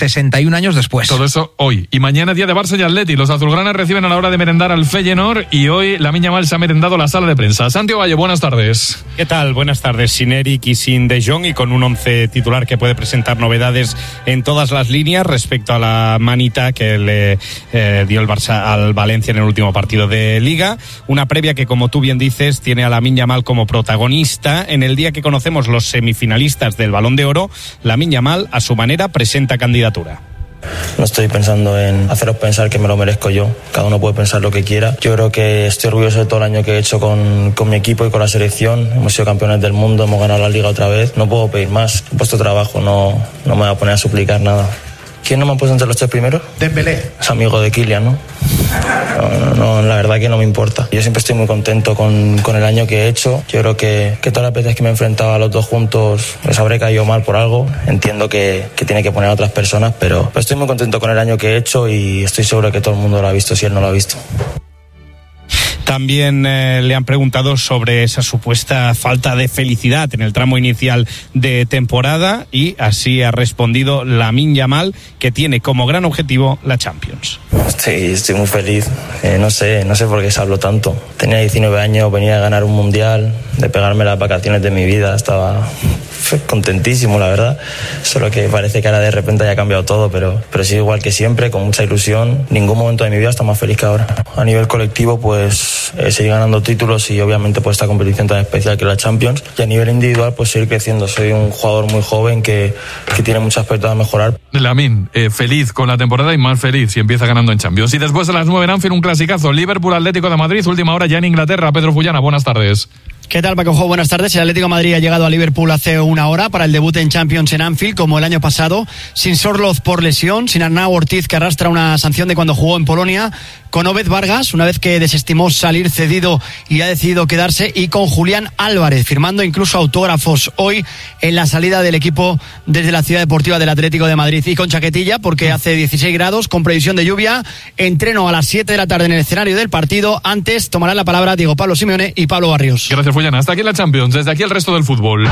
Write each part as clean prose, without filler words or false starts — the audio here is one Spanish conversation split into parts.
61 años después. Todo eso hoy. Y mañana día de Barça y Atleti. Los azulgranas reciben a la hora de merendar al Feyenoord y hoy Lamine Yamal se ha merendado la sala de prensa. Santiago Valle, buenas tardes. ¿Qué tal? Buenas tardes. Sin Eric y sin De Jong y con un 11 titular que puede presentar novedades en todas las líneas respecto a la manita que le dio el Barça al Valencia en el último partido de Liga. Una previa que, como tú bien dices, tiene a Lamine Yamal como protagonista. En el día que conocemos los semifinalistas del Balón de Oro, Lamine Yamal, a su manera, presenta candidatura. No estoy pensando en haceros pensar que me lo merezco yo. Cada uno puede pensar lo que quiera. Yo creo que estoy orgulloso de todo el año que he hecho con mi equipo y con la selección. Hemos sido campeones del mundo, hemos ganado la Liga otra vez. No puedo pedir más. He puesto trabajo, no me voy a poner a suplicar nada. ¿Quién no me ha puesto entre los 3 primeros? Dembélé. Es amigo de Kylian, ¿no? No, la verdad que no me importa. Yo siempre estoy muy contento con el año que he hecho. Yo creo que todas las veces que me he enfrentado a los dos juntos les habré caído mal por algo. Entiendo que tiene que poner a otras personas, pero estoy muy contento con el año que he hecho y estoy seguro que todo el mundo lo ha visto si él no lo ha visto. También le han preguntado sobre esa supuesta falta de felicidad en el tramo inicial de temporada y así ha respondido Lamine Yamal, que tiene como gran objetivo la Champions. Estoy muy feliz. No sé por qué se habló tanto. Tenía 19 años, venía a ganar un mundial, de pegarme las vacaciones de mi vida. Estaba contentísimo, la verdad. Solo que parece que ahora de repente haya cambiado todo, pero sí, igual que siempre, con mucha ilusión. Ningún momento de mi vida está más feliz que ahora. A nivel colectivo, pues seguir ganando títulos y obviamente por esta competición tan especial que es la Champions. Y a nivel individual, pues seguir creciendo. Soy un jugador muy joven que tiene mucho aspecto a mejorar. Lamine, feliz con la temporada y más feliz si empieza ganando en Champions. Y después a las 9 en Anfield, un clasicazo. Liverpool Atlético de Madrid, última hora ya en Inglaterra. Pedro Fullana, buenas tardes. ¿Qué tal, Paco? Buenas tardes. El Atlético de Madrid ha llegado a Liverpool hace una hora para el debut en Champions en Anfield, como el año pasado, sin Sorloth por lesión, sin Arnau Ortiz, que arrastra una sanción de cuando jugó en Polonia, con Obed Vargas, una vez que desestimó salir cedido y ha decidido quedarse, y con Julián Álvarez, firmando incluso autógrafos hoy en la salida del equipo desde la ciudad deportiva del Atlético de Madrid, y con chaquetilla porque hace 16 grados, con previsión de lluvia. Entreno a las 7 de la tarde en el escenario del partido. Antes tomarán la palabra Diego Pablo Simeone y Pablo Barrios. Gracias, Fullana. Hasta aquí la Champions, desde aquí el resto del fútbol.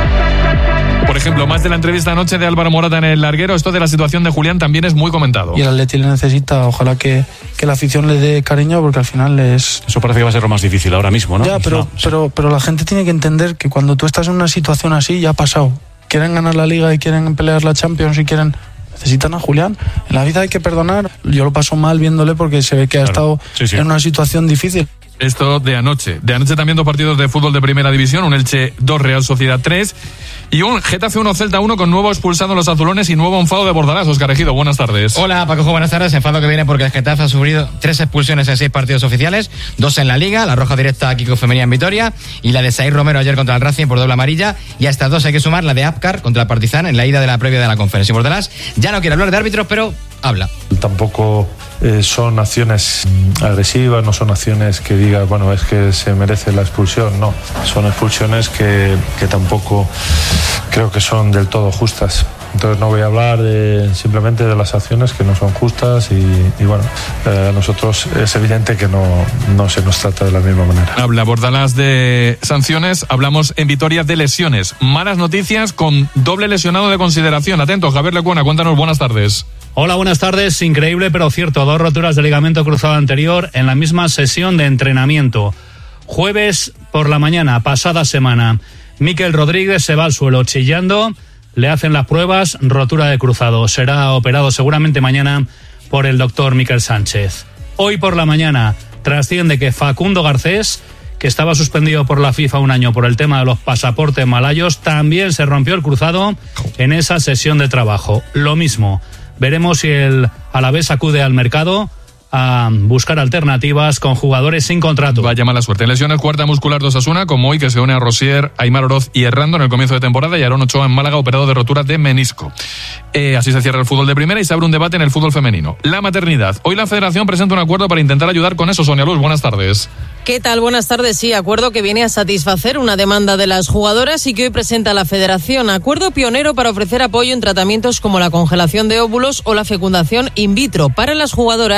Por ejemplo, más de la entrevista anoche de Álvaro Morata en el larguero, esto de la situación de Julián también es muy comentado. Y el Atleti le necesita, ojalá que la afición le dé cariño, porque al final es... Eso parece que va a ser lo más difícil ahora mismo, ¿no? Ya, pero la gente tiene que entender que cuando tú estás en una situación así, ya ha pasado. Quieren ganar la Liga y quieren pelear la Champions y necesitan a Julián. En la vida hay que perdonar. Yo lo paso mal viéndole porque se ve que ha estado en una situación difícil. Esto de anoche. De anoche también 2 partidos de fútbol de primera división, un Elche 2, Real Sociedad 3 y un Getafe 1, Celta 1 con nuevo expulsado en los azulones y nuevo enfado de Bordalás. Óscar Ejido, buenas tardes. Hola, Paco, buenas tardes. Enfado que viene porque el Getafe ha sufrido 3 expulsiones en 6 partidos oficiales, 2 en la Liga, la roja directa a Kiko Femenía en Vitoria y la de Saír Romero ayer contra el Racing por doble amarilla, y a estas 2 hay que sumar la de Apcar contra el Partizan en la ida de la previa de la conferencia. Bordalás ya no quiere hablar de árbitros, pero habla. Tampoco son acciones agresivas, no son acciones que digas, bueno, es que se merece la expulsión, no. Son expulsiones que tampoco creo que son del todo justas. Entonces no voy a hablar simplemente de las acciones que no son justas y bueno, a nosotros es evidente que no se nos trata de la misma manera. Habla Bordalás de sanciones, hablamos en Vitoria de lesiones. Malas noticias con doble lesionado de consideración. Atento, Javier Lecuona, cuéntanos, buenas tardes. Hola, buenas tardes. Increíble pero cierto, 2 roturas de ligamento cruzado anterior en la misma sesión de entrenamiento. Jueves por la mañana, pasada semana, Mikel Rodríguez se va al suelo chillando, le hacen las pruebas, rotura de cruzado. Será operado seguramente mañana por el doctor Miquel Sánchez. Hoy por la mañana trasciende que Facundo Garcés, que estaba suspendido por la FIFA un año por el tema de los pasaportes malayos, también se rompió el cruzado en esa sesión de trabajo. Lo mismo. Veremos si el Alavés acude al mercado a buscar alternativas con jugadores sin contrato. Vaya mala suerte. Lesiones cuarta muscular de Osasuna, como hoy, que se une a Rosier, Aimar Oroz y Errando en el comienzo de temporada, y Aarón Ochoa en Málaga, operado de rotura de menisco. Así se cierra el fútbol de primera y se abre un debate en el fútbol femenino. La maternidad. Hoy la Federación presenta un acuerdo para intentar ayudar con eso. Sonia Luz, buenas tardes. ¿Qué tal? Buenas tardes. Sí, acuerdo que viene a satisfacer una demanda de las jugadoras y que hoy presenta la Federación. Acuerdo pionero para ofrecer apoyo en tratamientos como la congelación de óvulos o la fecundación in vitro para las jugadoras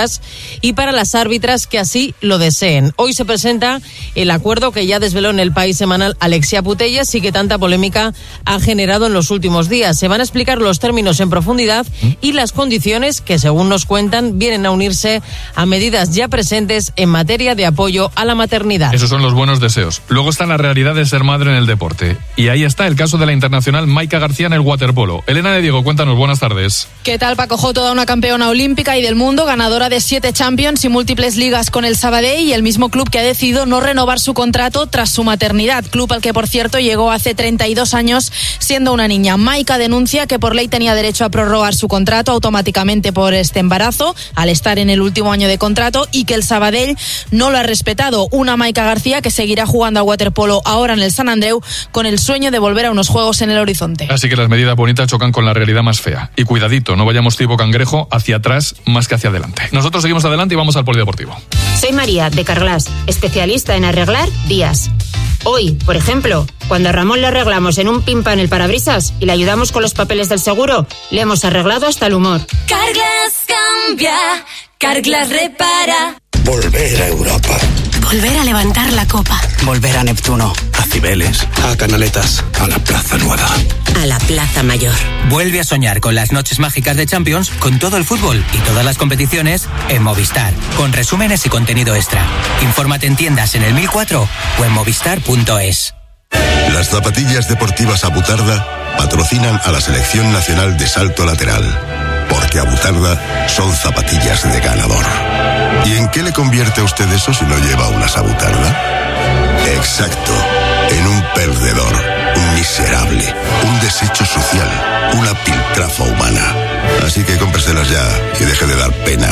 y para las árbitras que así lo deseen. Hoy se presenta el acuerdo que ya desveló en El País semanal Alexia Putellas y que tanta polémica ha generado en los últimos días. Se van a explicar los términos en profundidad y las condiciones que, según nos cuentan, vienen a unirse a medidas ya presentes en materia de apoyo a la maternidad. Esos son los buenos deseos. Luego está la realidad de ser madre en el deporte. Y ahí está el caso de la internacional Maika García en el waterpolo. Elena de Diego, cuéntanos, buenas tardes. ¿Qué tal, Paco? Toda una campeona olímpica y del mundo, ganadora de 7 Champions y múltiples ligas con el Sabadell, y el mismo club que ha decidido no renovar su contrato tras su maternidad. Club al que, por cierto, llegó hace 32 años siendo una niña. Maika denuncia que por ley tenía derecho a prorrogar su contrato automáticamente por este embarazo, al estar en el último año de contrato, y que el Sabadell no lo ha respetado. Una Maika García que seguirá jugando a waterpolo ahora en el Sant Andreu con el sueño de volver a unos juegos en el horizonte. Así que las medidas bonitas chocan con la realidad más fea. Y cuidadito, no vayamos tipo cangrejo hacia atrás más que hacia adelante. Nosotros seguimos adelante y vamos al polideportivo. Soy María, de Carglass, especialista en arreglar vías. Hoy, por ejemplo, cuando a Ramón le arreglamos en un pimpa en el parabrisas y le ayudamos con los papeles del seguro, le hemos arreglado hasta el humor. Carglass cambia, Carglass repara. Volver a Europa. Volver a levantar la copa. Volver a Neptuno. A Cibeles. A Canaletas. A la Plaza Nueva. A la Plaza Mayor. Vuelve a soñar con las noches mágicas de Champions, con todo el fútbol y todas las competiciones en Movistar, con resúmenes y contenido extra. Infórmate en tiendas en el 1004 o en movistar.es. Las zapatillas deportivas Abutarda patrocinan a la Selección Nacional de Salto Lateral, porque Abutarda son zapatillas de ganador. ¿Y en qué le convierte a usted eso si no lleva unas Abutarda? Exacto, en un perdedor, un miserable, un desecho social, una piltrafa humana. Así que cómpreselas ya y deje de dar pena.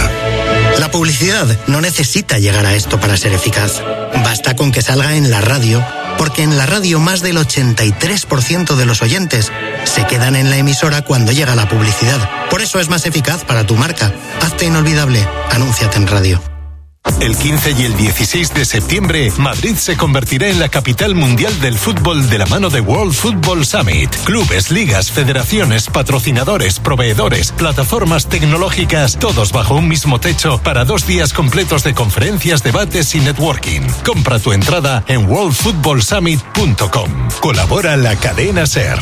La publicidad no necesita llegar a esto para ser eficaz. Basta con que salga en la radio, porque en la radio más del 83% de los oyentes se quedan en la emisora cuando llega la publicidad. Por eso es más eficaz para tu marca. Hazte inolvidable. Anúnciate en radio. El 15 y el 16 de septiembre, Madrid se convertirá en la capital mundial del fútbol de la mano de World Football Summit. Clubes, ligas, federaciones, patrocinadores, proveedores, plataformas tecnológicas, todos bajo un mismo techo para 2 días completos de conferencias, debates y networking. Compra tu entrada en worldfootballsummit.com. Colabora la cadena SER.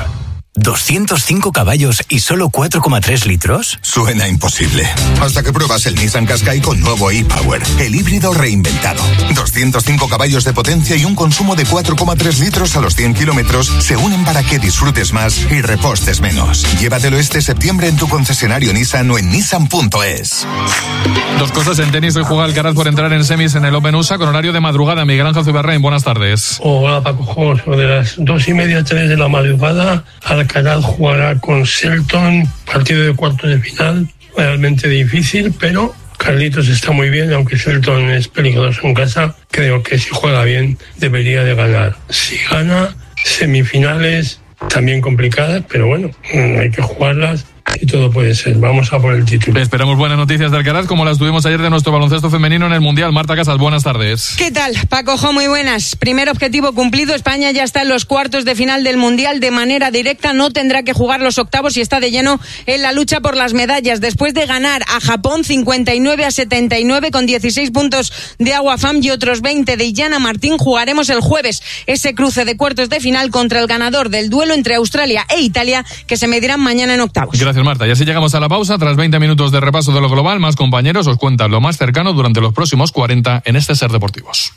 ¿205 caballos y solo 4,3 litros? Suena imposible. Hasta que pruebas el Nissan Qashqai con nuevo e-Power, el híbrido reinventado. 205 caballos de potencia y un consumo de 4,3 litros a los 100 kilómetros se unen para que disfrutes más y repostes menos. Llévatelo este septiembre en tu concesionario Nissan o en nissan.es. Dos cosas en tenis. Hoy juega Alcaraz por entrar en semis en el Open USA con horario de madrugada. Miguel Ángel Zuberrain, buenas tardes. Hola Paco, sobre las 2:30, 3 de la madrugada, Alcaraz jugará con Shelton, partido de cuartos de final, realmente difícil, pero Carlitos está muy bien, aunque Shelton es peligroso en casa, creo que si juega bien debería de ganar. Si gana, semifinales también complicadas, pero bueno, hay que jugarlas y todo puede ser. Vamos a por el título. Esperamos buenas noticias de Alcaraz, como las tuvimos ayer de nuestro baloncesto femenino en el Mundial. Marta Casas, buenas tardes. ¿Qué tal, Paco? Muy buenas. Primer objetivo cumplido. España ya está en los cuartos de final del Mundial de manera directa. No tendrá que jugar los octavos y está de lleno en la lucha por las medallas. Después de ganar a Japón 59-79 con 16 puntos de Agua Fam y otros 20 de Illana Martín, jugaremos el jueves ese cruce de cuartos de final contra el ganador del duelo entre Australia e Italia, que se medirán mañana en octavos. Gracias, Marta. Y así llegamos a la pausa. Tras 20 minutos de repaso de lo global, más compañeros os cuentan lo más cercano durante los próximos 40 en este Ser Deportivos.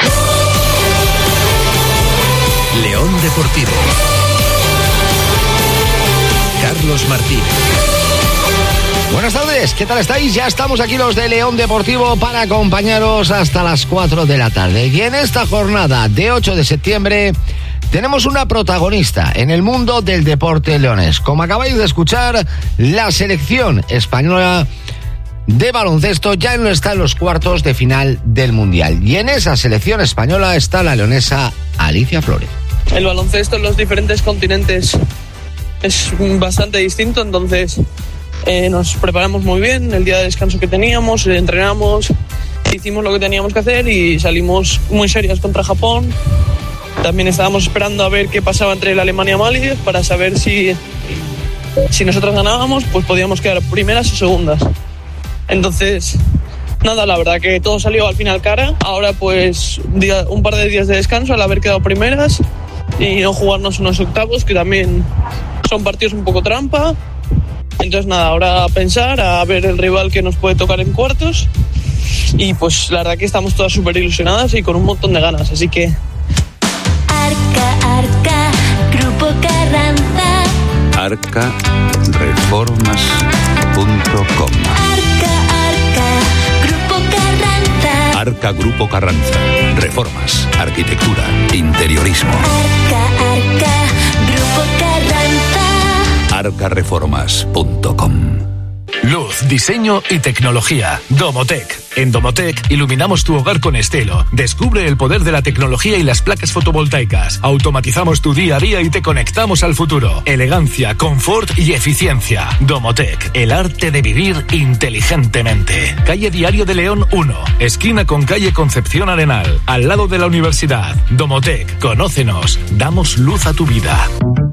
León Deportivo. Carlos Martínez. Buenas tardes, ¿qué tal estáis? Ya estamos aquí los de León Deportivo para acompañaros hasta las 4 de la tarde. Y en esta jornada de 8 de septiembre tenemos una protagonista en el mundo del deporte leonés. Como acabáis de escuchar, la selección española de baloncesto ya no está en los cuartos de final del Mundial. Y en esa selección española está la leonesa Alicia Flores. El baloncesto en los diferentes continentes es bastante distinto, entonces nos preparamos muy bien. El día de descanso que teníamos, entrenamos, hicimos lo que teníamos que hacer y salimos muy serias contra Japón. También estábamos esperando a ver qué pasaba entre la Alemania y Mali para saber si nosotros ganábamos, pues podíamos quedar primeras o segundas. Entonces nada, la verdad que todo salió al final cara. Ahora pues un par de días de descanso al haber quedado primeras y no jugarnos unos octavos que también son partidos un poco trampa. Entonces nada, ahora a pensar, a ver el rival que nos puede tocar en cuartos y pues la verdad que estamos todas súper ilusionadas y con un montón de ganas, así que... Arca, Grupo Carranza. Arcareformas.com. Grupo Carranza. Arca Grupo Carranza. Reformas, arquitectura, interiorismo. Arca, Grupo Carranza. Arcareformas.com. Luz, diseño y tecnología. Domotec. En Domotec iluminamos tu hogar con estilo. Descubre el poder de la tecnología y las placas fotovoltaicas. Automatizamos tu día a día y te conectamos al futuro. Elegancia, confort y eficiencia. Domotec, el arte de vivir inteligentemente. Calle Diario de León 1, esquina con calle Concepción Arenal, al lado de la universidad. Domotec, conócenos. Damos luz a tu vida.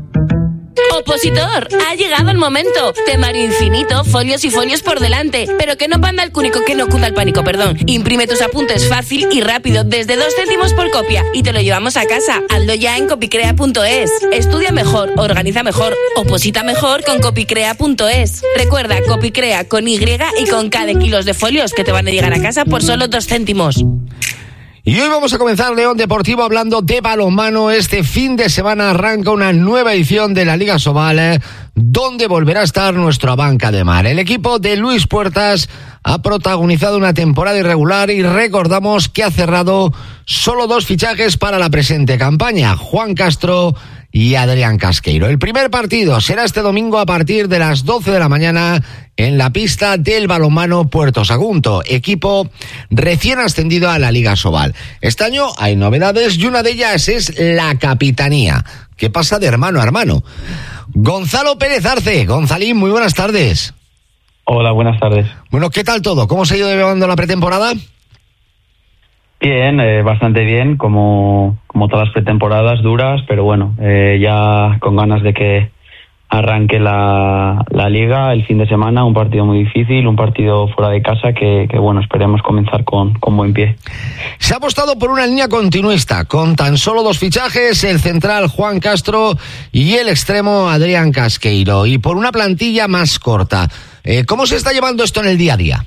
Opositor, ha llegado el momento. Temario infinito, folios y folios por delante. Pero que no panda el cúnico, que no cunda el pánico, perdón. Imprime tus apuntes fácil y rápido, desde 2 céntimos por copia. Y te lo llevamos a casa. Hazlo ya en copicrea.es. Estudia mejor, organiza mejor, oposita mejor con copicrea.es. Recuerda, Copicrea con Y y con K de kilos de folios que te van a llegar a casa por solo 2 céntimos. Y hoy vamos a comenzar León Deportivo hablando de balonmano. Este fin de semana arranca una nueva edición de la Liga Sobal, donde volverá a estar nuestra banca de mar. El equipo de Luis Puertas ha protagonizado una temporada irregular y recordamos que ha cerrado solo 2 fichajes para la presente campaña: Juan Castro y Adrián Casqueiro. El primer partido será este domingo a partir de las 12 de la mañana en la pista del balonmano Puerto Sagunto, equipo recién ascendido a la Liga Sobal. Este año hay novedades y una de ellas es la capitanía, que pasa de hermano a hermano. Gonzalo Pérez Arce. Gonzalín, muy buenas tardes. Hola, buenas tardes. Bueno, ¿qué tal todo? ¿Cómo se ha ido llevando la pretemporada? Bien, bastante bien, como todas las pretemporadas, duras, pero bueno, ya con ganas de que arranque la liga el fin de semana, un partido muy difícil, un partido fuera de casa que bueno, esperemos comenzar con buen pie. Se ha apostado por una línea continuista, con tan solo 2 fichajes, el central Juan Castro y el extremo Adrián Casqueiro, y por una plantilla más corta. ¿Cómo se está llevando esto en el día a día?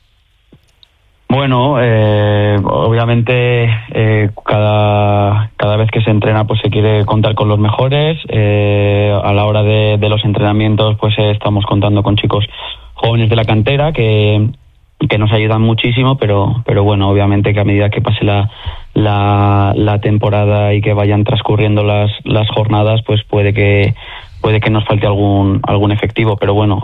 Bueno, obviamente cada vez que se entrena pues se quiere contar con los mejores. A la hora de los entrenamientos pues estamos contando con chicos jóvenes de la cantera que nos ayudan muchísimo, pero bueno, obviamente que a medida que pase la temporada y que vayan transcurriendo las jornadas pues puede que nos falte algún efectivo, pero bueno,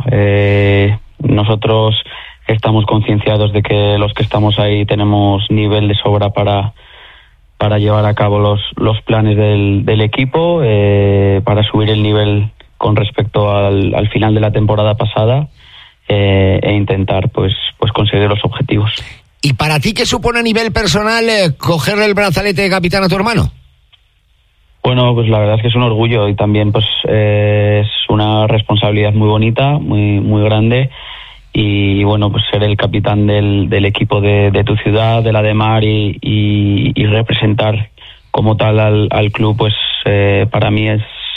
nosotros estamos concienciados de que los que estamos ahí tenemos nivel de sobra para llevar a cabo los planes del equipo, para subir el nivel con respecto al final de la temporada pasada e intentar pues conseguir los objetivos. ¿Y para ti qué supone a nivel personal cogerle el brazalete de capitán a tu hermano? Bueno, pues la verdad es que es un orgullo y también pues es una responsabilidad muy bonita, muy, muy grande. Y bueno, pues ser el capitán del equipo de tu ciudad, de la de Mar, y representar como tal al club, pues para mí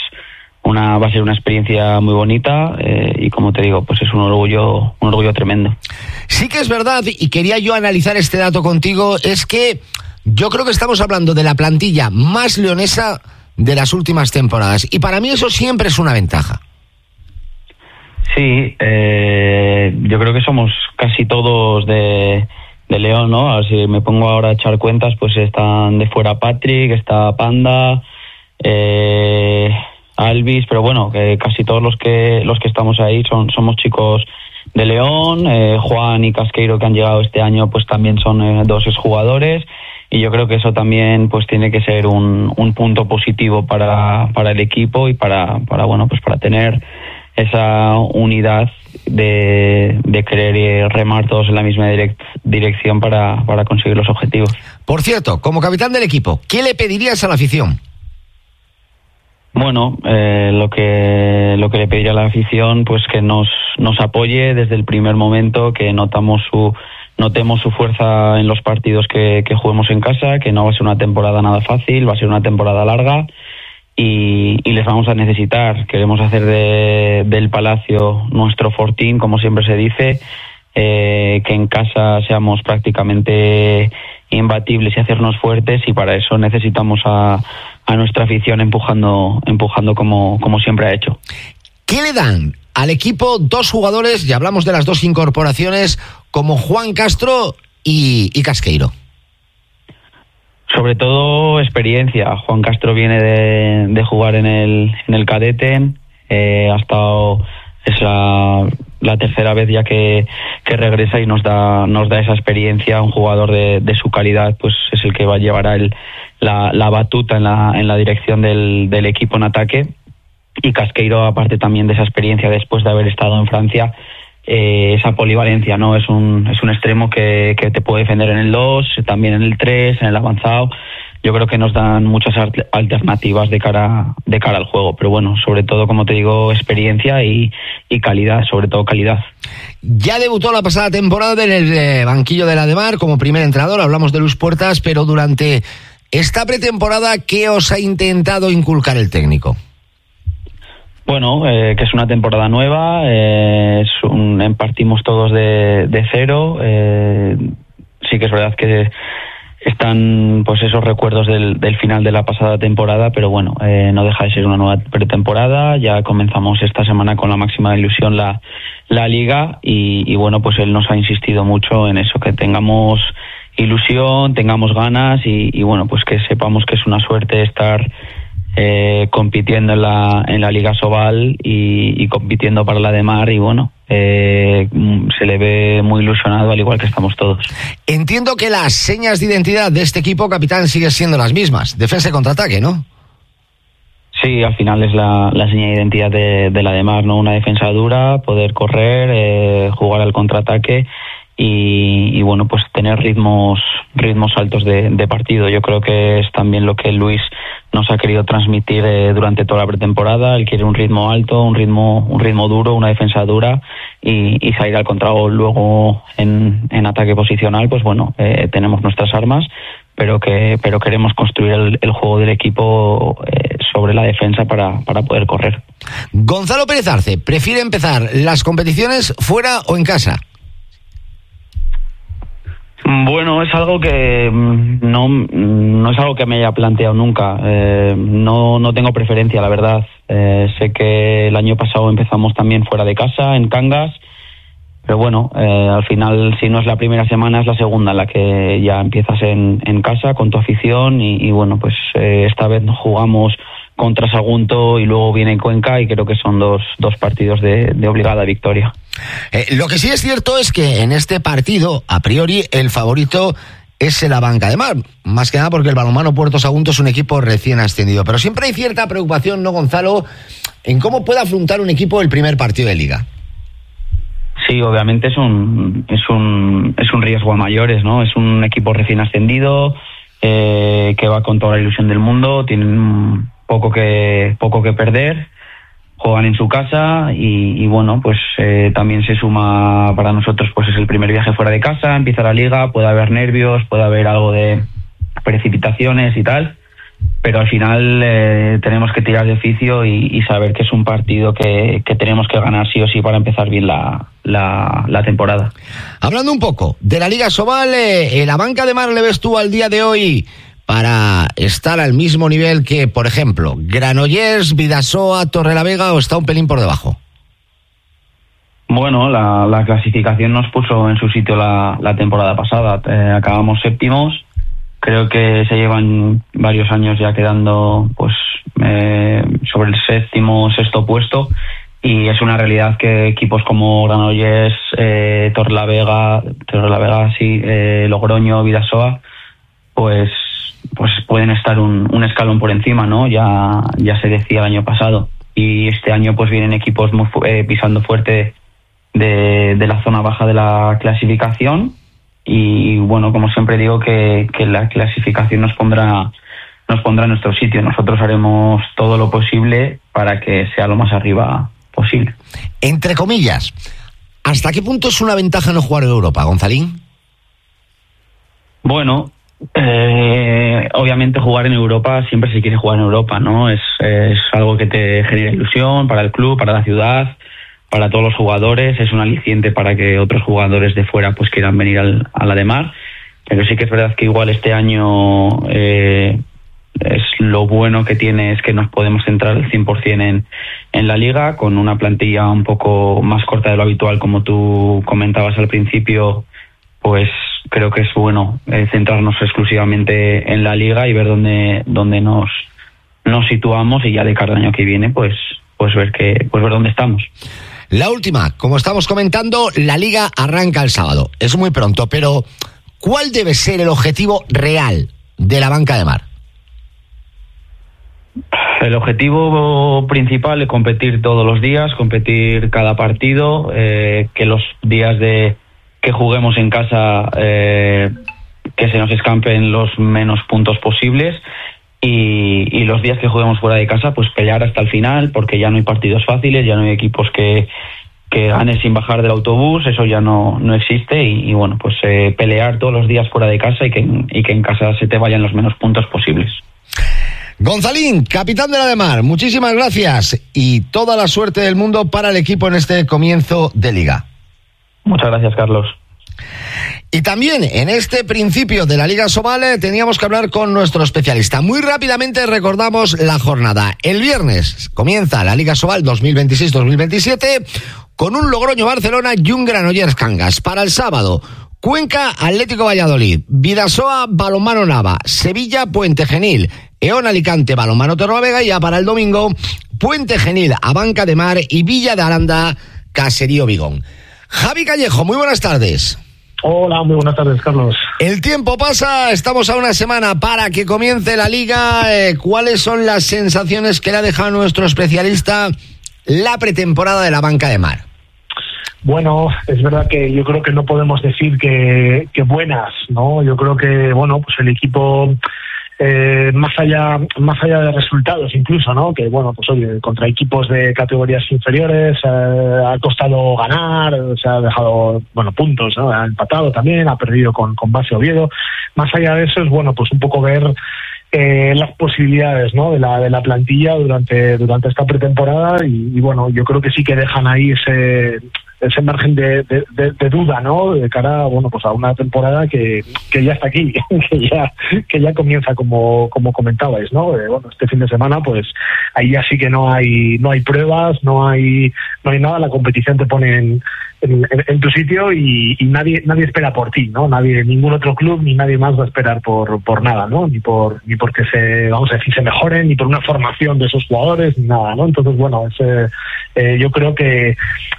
va a ser una experiencia muy bonita y como te digo, pues es un orgullo tremendo. Sí que es verdad, y quería yo analizar este dato contigo, es que yo creo que estamos hablando de la plantilla más leonesa de las últimas temporadas, y para mí eso siempre es una ventaja. Sí, yo creo que somos casi todos de León, ¿no? A ver, si me pongo ahora a echar cuentas, pues están de fuera Patrick, está Panda, Alvis, pero bueno, que casi todos los que estamos ahí somos chicos de León. Juan y Casqueiro, que han llegado este año, pues también son 2 exjugadores, y yo creo que eso también pues tiene que ser un punto positivo para el equipo y para bueno, pues para tener esa unidad de querer remar todos en la misma dirección para conseguir los objetivos. Por cierto, como capitán del equipo, ¿qué le pedirías a la afición? Bueno, lo que le pediría a la afición, pues que nos apoye desde el primer momento, que notamos notemos su fuerza en los partidos que juguemos en casa, que no va a ser una temporada nada fácil, va a ser una temporada larga y les vamos a necesitar. Queremos hacer del Palacio nuestro fortín, como siempre se dice, que en casa seamos prácticamente imbatibles y hacernos fuertes, y para eso necesitamos a nuestra afición empujando como siempre ha hecho. ¿Qué le dan al equipo dos jugadores, y hablamos de las dos incorporaciones, como Juan Castro y Casqueiro? Sobre todo experiencia. Juan Castro viene de jugar en el cadete, ha estado, es la tercera vez ya que regresa y nos da esa experiencia. Un jugador de su calidad pues es el que va a llevar la batuta en la dirección del equipo en ataque. Y Casqueiro, aparte también de esa experiencia después de haber estado en Francia, esa polivalencia, ¿no? Es un extremo que te puede defender en el 2, también en el 3, en el avanzado. Yo creo que nos dan muchas alternativas de cara al juego, pero bueno, sobre todo, como te digo, experiencia y calidad, sobre todo calidad. Ya debutó la pasada temporada en el banquillo de la Ademar como primer entrenador, hablamos de Luis Puertas, pero durante esta pretemporada, ¿qué os ha intentado inculcar el técnico? Bueno, que es una temporada nueva, partimos todos de cero. Sí que es verdad que están pues esos recuerdos del final de la pasada temporada, pero bueno, no deja de ser una nueva pretemporada. Ya comenzamos esta semana con la máxima ilusión la liga y bueno, pues él nos ha insistido mucho en eso, que tengamos ilusión, tengamos ganas y bueno, pues que sepamos que es una suerte estar compitiendo en la Liga Sobal y compitiendo para la Ademar, y bueno, se le ve muy ilusionado, al igual que estamos todos. Entiendo que las señas de identidad de este equipo, capitán, siguen siendo las mismas: defensa y contraataque, ¿no? Sí, al final es la seña de identidad de la Ademar, ¿no? Una defensa dura, poder correr, jugar al contraataque y bueno, pues tener ritmos altos de partido. Yo creo que es también lo que Luis nos ha querido transmitir durante toda la pretemporada. Él quiere un ritmo alto, un ritmo duro, una defensa dura y salir al contrario luego en ataque posicional. Pues bueno, tenemos nuestras armas, pero queremos construir el juego del equipo sobre la defensa para poder correr. Gonzalo Pérez Arce, ¿prefiere empezar las competiciones fuera o en casa? Bueno, es algo que no es algo que me haya planteado nunca. No tengo preferencia, la verdad. Sé que el año pasado empezamos también fuera de casa, en Cangas, pero bueno, al final, si no es la primera semana, es la segunda en la que ya empiezas en casa con tu afición y bueno, pues esta vez jugamos contra Sagunto y luego viene Cuenca, y creo que son dos partidos de obligada victoria. Lo que sí es cierto es que en este partido, a priori, el favorito es el Abanca de Mar, más que nada porque el Balonmano Puerto Sagunto es un equipo recién ascendido, pero siempre hay cierta preocupación, ¿no, Gonzalo?, en cómo puede afrontar un equipo el primer partido de Liga. Sí, obviamente es un riesgo a mayores, ¿no? Es un equipo recién ascendido, que va con toda la ilusión del mundo, tienen poco que perder, juegan en su casa y bueno, pues también se suma para nosotros, pues es el primer viaje fuera de casa, empieza la liga, puede haber nervios, puede haber algo de precipitaciones y tal, pero al final tenemos que tirar de oficio y saber que es un partido que tenemos que ganar sí o sí para empezar bien la temporada. Hablando un poco de la Liga Sobal, ¿la Abanca de Mar le ves tú al día de hoy para estar al mismo nivel que, por ejemplo, Granollers, Bidasoa, Torrelavega, o está un pelín por debajo? Bueno, la clasificación nos puso en su sitio la temporada pasada. Acabamos séptimos. Creo que se llevan varios años ya quedando pues sobre el séptimo, sexto puesto, y es una realidad que equipos como Granollers, Torrelavega, sí, Logroño, Bidasoa, pues pueden estar un escalón por encima, ¿no? Ya se decía el año pasado, y este año pues vienen equipos muy pisando fuerte de la zona baja de la clasificación, y bueno, como siempre digo, que la clasificación nos pondrá en nuestro sitio. Nosotros haremos todo lo posible para que sea lo más arriba posible. Entre comillas, ¿hasta qué punto es una ventaja no jugar en Europa, Gonzalín? Bueno, obviamente jugar en Europa, siempre se quiere jugar en Europa, ¿no? Es algo que te genera ilusión para el club, para la ciudad, para todos los jugadores. Es un aliciente para que otros jugadores de fuera pues quieran venir a la de Mar. Pero sí que es verdad que igual este año es lo bueno que tiene es que nos podemos centrar al 100% en la liga, con una plantilla un poco más corta de lo habitual, como tú comentabas al principio. Pues creo que es bueno centrarnos exclusivamente en la liga y ver dónde nos situamos, y ya de cada año que viene pues ver dónde estamos. La última, como estamos comentando, la liga arranca el sábado. Es muy pronto, pero ¿cuál debe ser el objetivo real de la banca de Mar? El objetivo principal es competir todos los días, competir cada partido, que los días que juguemos en casa que se nos escapen los menos puntos posibles, y los días que juguemos fuera de casa pues pelear hasta el final, porque ya no hay partidos fáciles, ya no hay equipos que ganes sin bajar del autobús, eso ya no existe, y bueno, pues pelear todos los días fuera de casa y que en casa se te vayan los menos puntos posibles. Gonzalín, capitán de la de Mar, muchísimas gracias y toda la suerte del mundo para el equipo en este comienzo de liga. Muchas gracias, Carlos. Y también en este principio de la Liga Sobal teníamos que hablar con nuestro especialista. Muy rápidamente recordamos la jornada. El viernes comienza la Liga Sobal 2026-2027 con un Logroño-Barcelona y un Granollers Cangas. Para el sábado, Cuenca Atlético Valladolid, Bidasoa Balonmano Nava, Sevilla Puente Genil, Eón Alicante Balonmano Torrelavega, y ya para el domingo Puente Genil Abanca de Mar y Villa de Aranda Caserío Vigón. Javi Callejo, muy buenas tardes. Hola, muy buenas tardes, Carlos. El tiempo pasa, estamos a una semana para que comience la liga. ¿Cuáles son las sensaciones que le ha dejado nuestro especialista la pretemporada de la banca de Mar? Bueno, es verdad que yo creo que no podemos decir que buenas, ¿no? Yo creo que, bueno, pues el equipo, más allá de resultados incluso, ¿no? Que, bueno, pues oye, contra equipos de categorías inferiores ha costado ganar, se ha dejado, bueno, puntos, ¿no? Ha empatado también, ha perdido con Base Oviedo. Más allá de eso es, bueno, pues un poco ver las posibilidades, ¿no? de la plantilla durante esta pretemporada, y bueno, yo creo que sí que dejan ahí ese margen de duda, ¿no? De cara, bueno, pues a una temporada que ya está aquí, que ya comienza como comentabais, ¿no? Bueno, este fin de semana, pues ahí ya sí que no hay pruebas, no hay nada, la competición te pone en tu sitio, y nadie espera por ti, ¿no? Ningún otro club ni nadie más va a esperar por nada, ¿no? Ni porque se mejoren, ni por una formación de esos jugadores, ni nada, ¿no? Entonces, bueno, yo creo que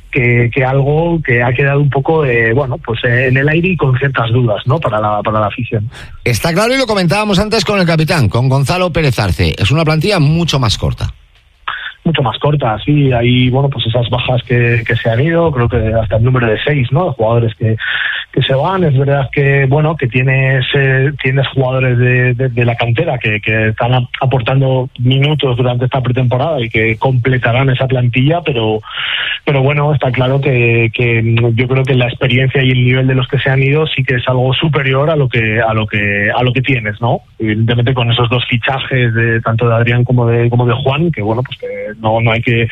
algo que ha quedado un poco en el aire y con ciertas dudas, ¿no? para la afición. Está claro, y lo comentábamos antes con el capitán, con Gonzalo Pérez Arce. Es una plantilla mucho más corta. Mucho más corta, sí. Hay, bueno, pues esas bajas que se han ido, creo que hasta el número de 6, ¿no? Jugadores que se van. Es verdad que, bueno, que tienes jugadores de la cantera que están aportando minutos durante esta pretemporada y que completarán esa plantilla, pero bueno, está claro que yo creo que la experiencia y el nivel de los que se han ido sí que es algo superior a lo que tienes, ¿no? Evidentemente con esos dos fichajes tanto de Adrián como de Juan, que bueno, pues que no hay que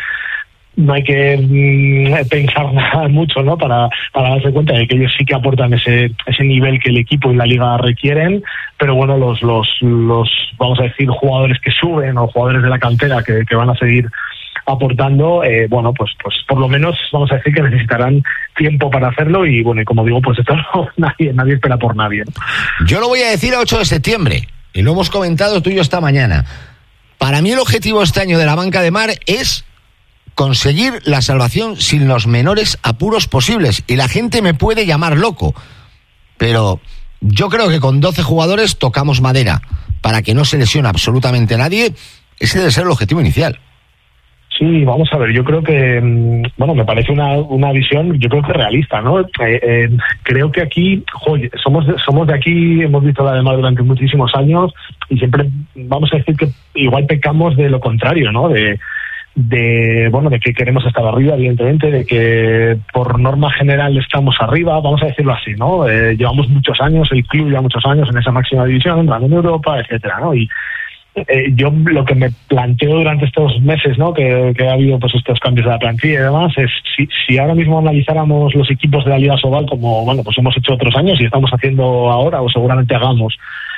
pensar nada mucho, ¿no? Para darse cuenta de que ellos sí que aportan ese nivel que el equipo y la liga requieren, pero bueno, los vamos a decir jugadores que suben o jugadores de la cantera que van a seguir aportando, bueno, pues por lo menos vamos a decir que necesitarán tiempo para hacerlo, y bueno, y como digo, pues esto nadie espera por nadie, ¿no? Yo lo voy a decir a 8 de septiembre, y lo hemos comentado tú y yo esta mañana. Para mí el objetivo este año de la banca de Mar es conseguir la salvación sin los menores apuros posibles, y la gente me puede llamar loco, pero yo creo que con 12 jugadores tocamos madera para que no se lesione absolutamente nadie. Ese debe ser el objetivo inicial. Sí, vamos a ver, yo creo que, bueno, me parece una visión, yo creo que realista, ¿no? Creo que aquí, somos de aquí, hemos visto la de Mar durante muchísimos años, y siempre vamos a decir que igual pecamos de lo contrario, ¿no? De que queremos estar arriba, evidentemente, de que por norma general estamos arriba, vamos a decirlo así, ¿no? Llevamos muchos años, el club lleva muchos años en esa máxima división, entrando en Europa, etcétera, ¿no? Y yo lo que me planteo durante estos meses, ¿no? Que ha habido pues estos cambios de la plantilla y demás, es si ahora mismo analizáramos los equipos de la Liga Sobal como, pues hemos hecho otros años y estamos haciendo ahora, o seguramente hagamos,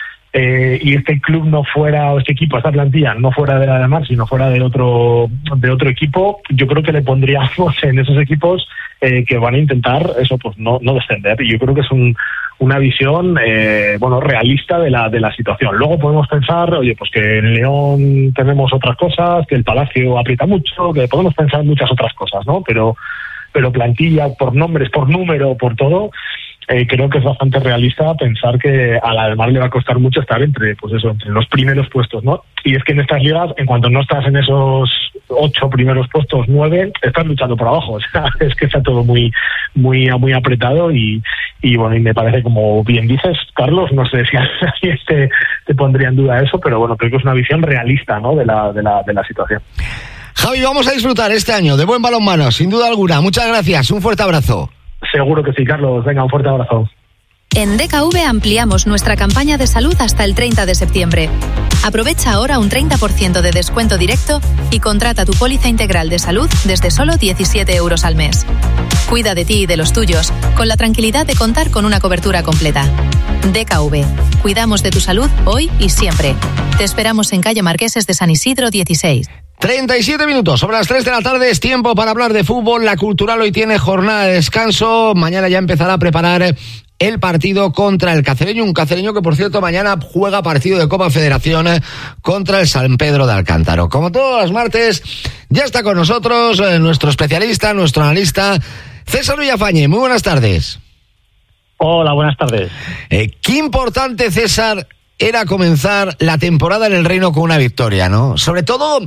y este club no fuera, o este equipo, esta plantilla no fuera de la de Mar, sino fuera de otro equipo, yo creo que le pondríamos en esos equipos que van a intentar eso, pues no descender. Y yo creo que es una visión realista de la situación. Luego podemos pensar, oye, pues que en León tenemos otras cosas, que el Palacio aprieta mucho, que podemos pensar muchas otras cosas, ¿no? Pero plantilla, por nombres, por número, por todo, creo que es bastante realista pensar que a la del Mar le va a costar mucho estar entre los primeros puestos, ¿no? Y es que en estas ligas, en cuanto no estás en esos 8 primeros puestos, 9, estás luchando por abajo. O sea, es que está todo muy apretado y me parece, como bien dices, Carlos, no sé si alguien te pondría en duda eso, pero bueno, creo que es una visión realista, ¿no? de la situación. Javi, vamos a disfrutar este año de buen balonmano, sin duda alguna. Muchas gracias, un fuerte abrazo. Seguro que sí, Carlos. Venga, un fuerte abrazo. En DKV ampliamos nuestra campaña de salud hasta el 30 de septiembre. Aprovecha ahora un 30% de descuento directo y contrata tu póliza integral de salud desde solo 17 euros al mes. Cuida de ti y de los tuyos, con la tranquilidad de contar con una cobertura completa. DKV. Cuidamos de tu salud hoy y siempre. Te esperamos en calle Marqueses de San Isidro 16. 37 minutos, sobre las 3 de la tarde, es tiempo para hablar de fútbol. La Cultural hoy tiene jornada de descanso. Mañana ya empezará a preparar el partido contra el Cacereño. Un Cacereño que, por cierto, mañana juega partido de Copa Federación contra el San Pedro de Alcántaro. Como todos los martes, ya está con nosotros nuestro especialista, nuestro analista, César Villafañe. Muy buenas tardes. Hola, buenas tardes. Qué importante, César, era comenzar la temporada en el Reino con una victoria, ¿no? Sobre todo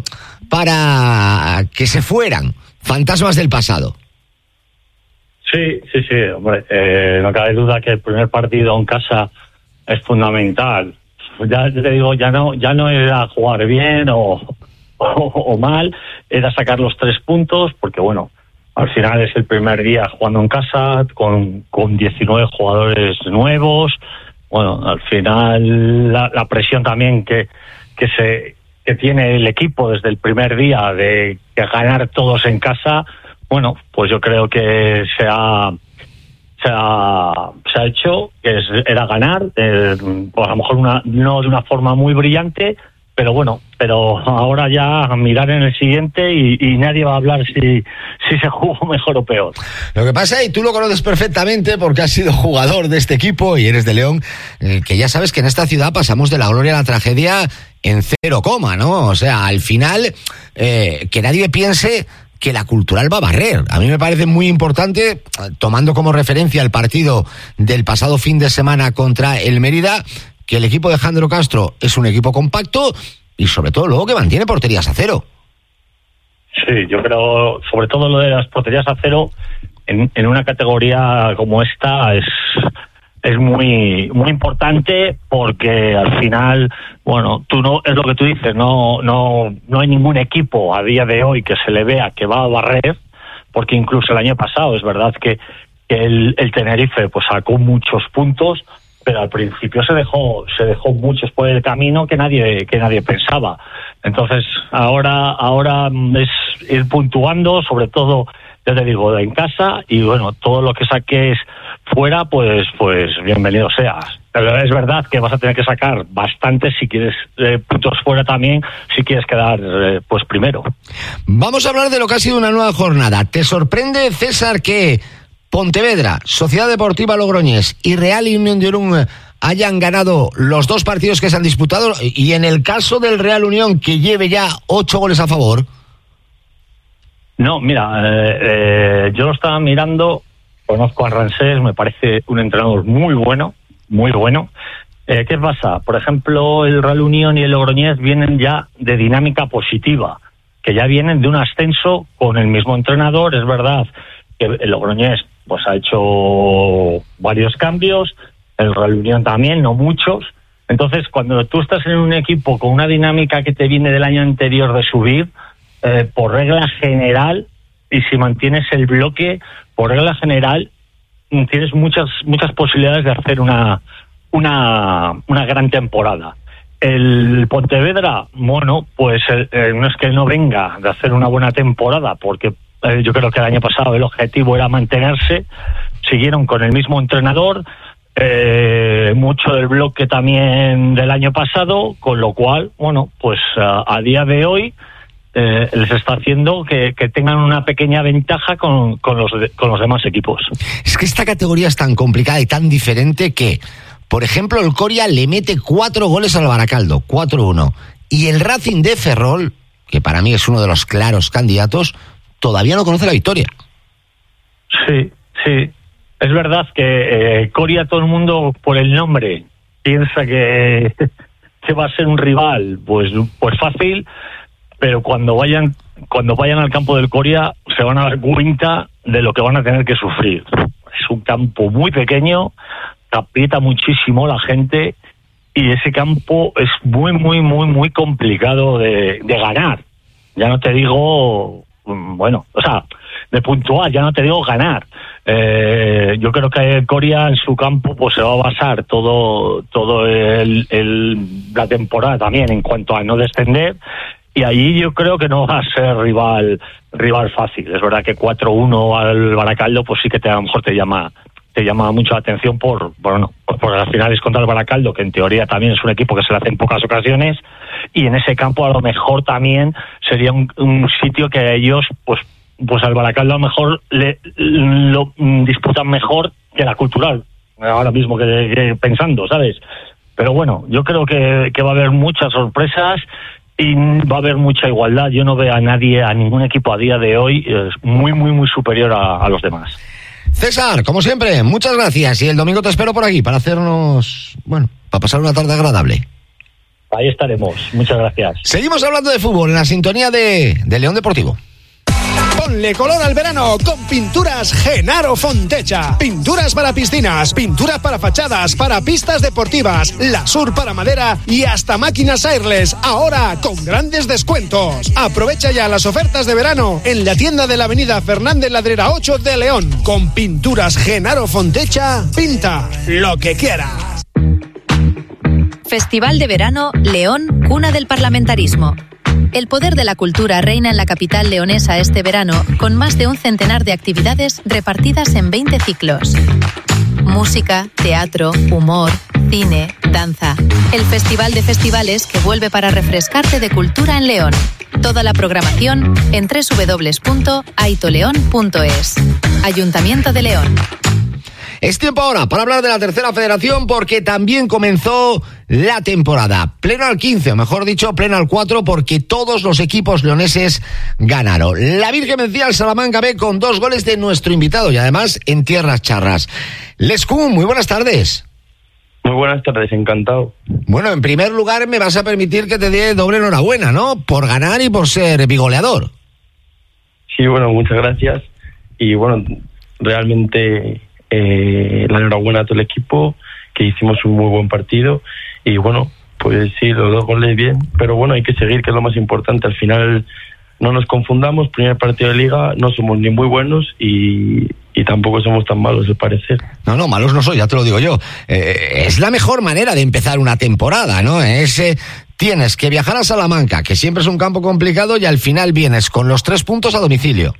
para que se fueran fantasmas del pasado. Sí, hombre, no cabe duda que el primer partido en casa es fundamental. Ya te digo, ya no era jugar bien o mal, era sacar los 3 puntos, porque bueno, al final es el primer día jugando en casa, con 19 jugadores nuevos. Bueno, al final la presión también que tiene el equipo desde el primer día de ganar todos en casa, bueno, pues yo creo que se ha hecho, que era ganar, pues a lo mejor no de una forma muy brillante, pero bueno, ahora ya mirar en el siguiente y nadie va a hablar si se jugó mejor o peor. Lo que pasa, y tú lo conoces perfectamente porque has sido jugador de este equipo y eres de León, que ya sabes que en esta ciudad pasamos de la gloria a la tragedia en 0, ¿no? O sea, al final, que nadie piense que la Cultural va a barrer. A mí me parece muy importante, tomando como referencia el partido del pasado fin de semana contra el Mérida, que el equipo de Jandro Castro es un equipo compacto y sobre todo luego que mantiene porterías a 0. Sí, yo creo, sobre todo lo de las porterías a 0 en una categoría como esta es muy muy importante, porque al final, bueno, es lo que tú dices, no hay ningún equipo a día de hoy que se le vea que va a barrer, porque incluso el año pasado es verdad que el Tenerife pues sacó muchos puntos, pero al principio se dejó muchos por el camino que nadie pensaba. Entonces ahora es ir puntuando, sobre todo, ya te digo, en casa, y bueno, todo lo que saques fuera, pues bienvenido seas. Pero es verdad que vas a tener que sacar bastantes si quieres puntos fuera también, si quieres quedar pues primero. Vamos a hablar de lo que ha sido una nueva jornada. ¿Te sorprende, César, que Pontevedra, Sociedad Deportiva Logroñés y Real Unión de Irún hayan ganado los 2 partidos que se han disputado, y en el caso del Real Unión, que lleve ya 8 goles a favor? No, mira, yo lo estaba mirando, conozco a Ransés, me parece un entrenador muy bueno, muy bueno. ¿Qué pasa? Por ejemplo, el Real Unión y el Logroñés vienen ya de dinámica positiva, que ya vienen de un ascenso con el mismo entrenador. Es verdad que el Logroñés pues ha hecho varios cambios, el Real Unión también, no muchos. Entonces, cuando tú estás en un equipo con una dinámica que te viene del año anterior de subir, por regla general, y si mantienes el bloque, por regla general, tienes muchas posibilidades de hacer una gran temporada. El Pontevedra, bueno, pues no es que no venga de hacer una buena temporada, porque yo creo que el año pasado el objetivo era mantenerse, siguieron con el mismo entrenador, mucho del bloque también del año pasado, con lo cual, bueno, pues a día de hoy les está haciendo que tengan una pequeña ventaja con los demás equipos. Es que esta categoría es tan complicada y tan diferente que, por ejemplo, el Coria le mete 4 goles al Baracaldo, 4-1, y el Racing de Ferrol, que para mí es uno de los claros candidatos, todavía no conoce la victoria. Sí. Es verdad que Coria, todo el mundo por el nombre piensa que va a ser un rival pues fácil, pero cuando vayan al campo del Coria se van a dar cuenta de lo que van a tener que sufrir. Es un campo muy pequeño, aprieta muchísimo la gente, y ese campo es muy, muy, muy, muy complicado de ganar. Ya no te digo, de puntuar, ya no te digo ganar. Yo creo que el Coria en su campo pues se va a basar todo la temporada también en cuanto a no descender, y allí yo creo que no va a ser rival fácil. Es verdad que 4-1 al Baracaldo pues sí que a lo mejor te llama mucho la atención por las finales contra el Baracaldo, que en teoría también es un equipo que se le hace en pocas ocasiones, y en ese campo a lo mejor también sería un sitio que ellos pues al Baracaldo a lo mejor lo disputan mejor que la Cultural, ahora mismo que pensando, ¿sabes? Pero bueno, yo creo que va a haber muchas sorpresas y va a haber mucha igualdad. Yo no veo a ningún equipo a día de hoy muy, muy, muy superior a los demás. César, como siempre, muchas gracias, y el domingo te espero por aquí para pasar una tarde agradable. Ahí estaremos, muchas gracias. Seguimos hablando de fútbol en la sintonía de León Deportivo. Ponle color al verano con Pinturas Genaro Fontecha. Pinturas para piscinas, pinturas para fachadas, para pistas deportivas, Lasur para madera y hasta máquinas airless, ahora con grandes descuentos. Aprovecha ya las ofertas de verano en la tienda de la avenida Fernández Ladrera 8 de León. Con Pinturas Genaro Fontecha, pinta lo que quieras. Festival de Verano León, cuna del parlamentarismo. El poder de la cultura reina en la capital leonesa este verano, con más de un centenar de actividades repartidas en 20 ciclos. Música, teatro, humor, cine, danza. El Festival de Festivales que vuelve para refrescarte de cultura en León. Toda la programación en www.aitoleón.es. Ayuntamiento de León. Es tiempo ahora para hablar de la tercera federación, porque también comenzó la temporada. Pleno al 15, o mejor dicho, pleno al 4, porque todos los equipos leoneses ganaron. La Virgen vencía al Salamanca B con 2 goles de nuestro invitado, y además en tierras charras. Lescún, muy buenas tardes. Muy buenas tardes, encantado. Bueno, en primer lugar me vas a permitir que te dé doble enhorabuena, ¿no? Por ganar y por ser bigoleador. Sí, bueno, muchas gracias. Y bueno, realmente la enhorabuena a todo el equipo, que hicimos un muy buen partido. Y bueno, pues sí, los 2 goles bien, pero bueno, hay que seguir, que es lo más importante. Al final no nos confundamos, primer partido de liga, no somos ni muy buenos y tampoco somos tan malos, al parecer. No, malos no soy, ya te lo digo yo. Es la mejor manera de empezar una temporada, ¿no? Tienes que viajar a Salamanca, que siempre es un campo complicado, y al final vienes con los 3 puntos a domicilio.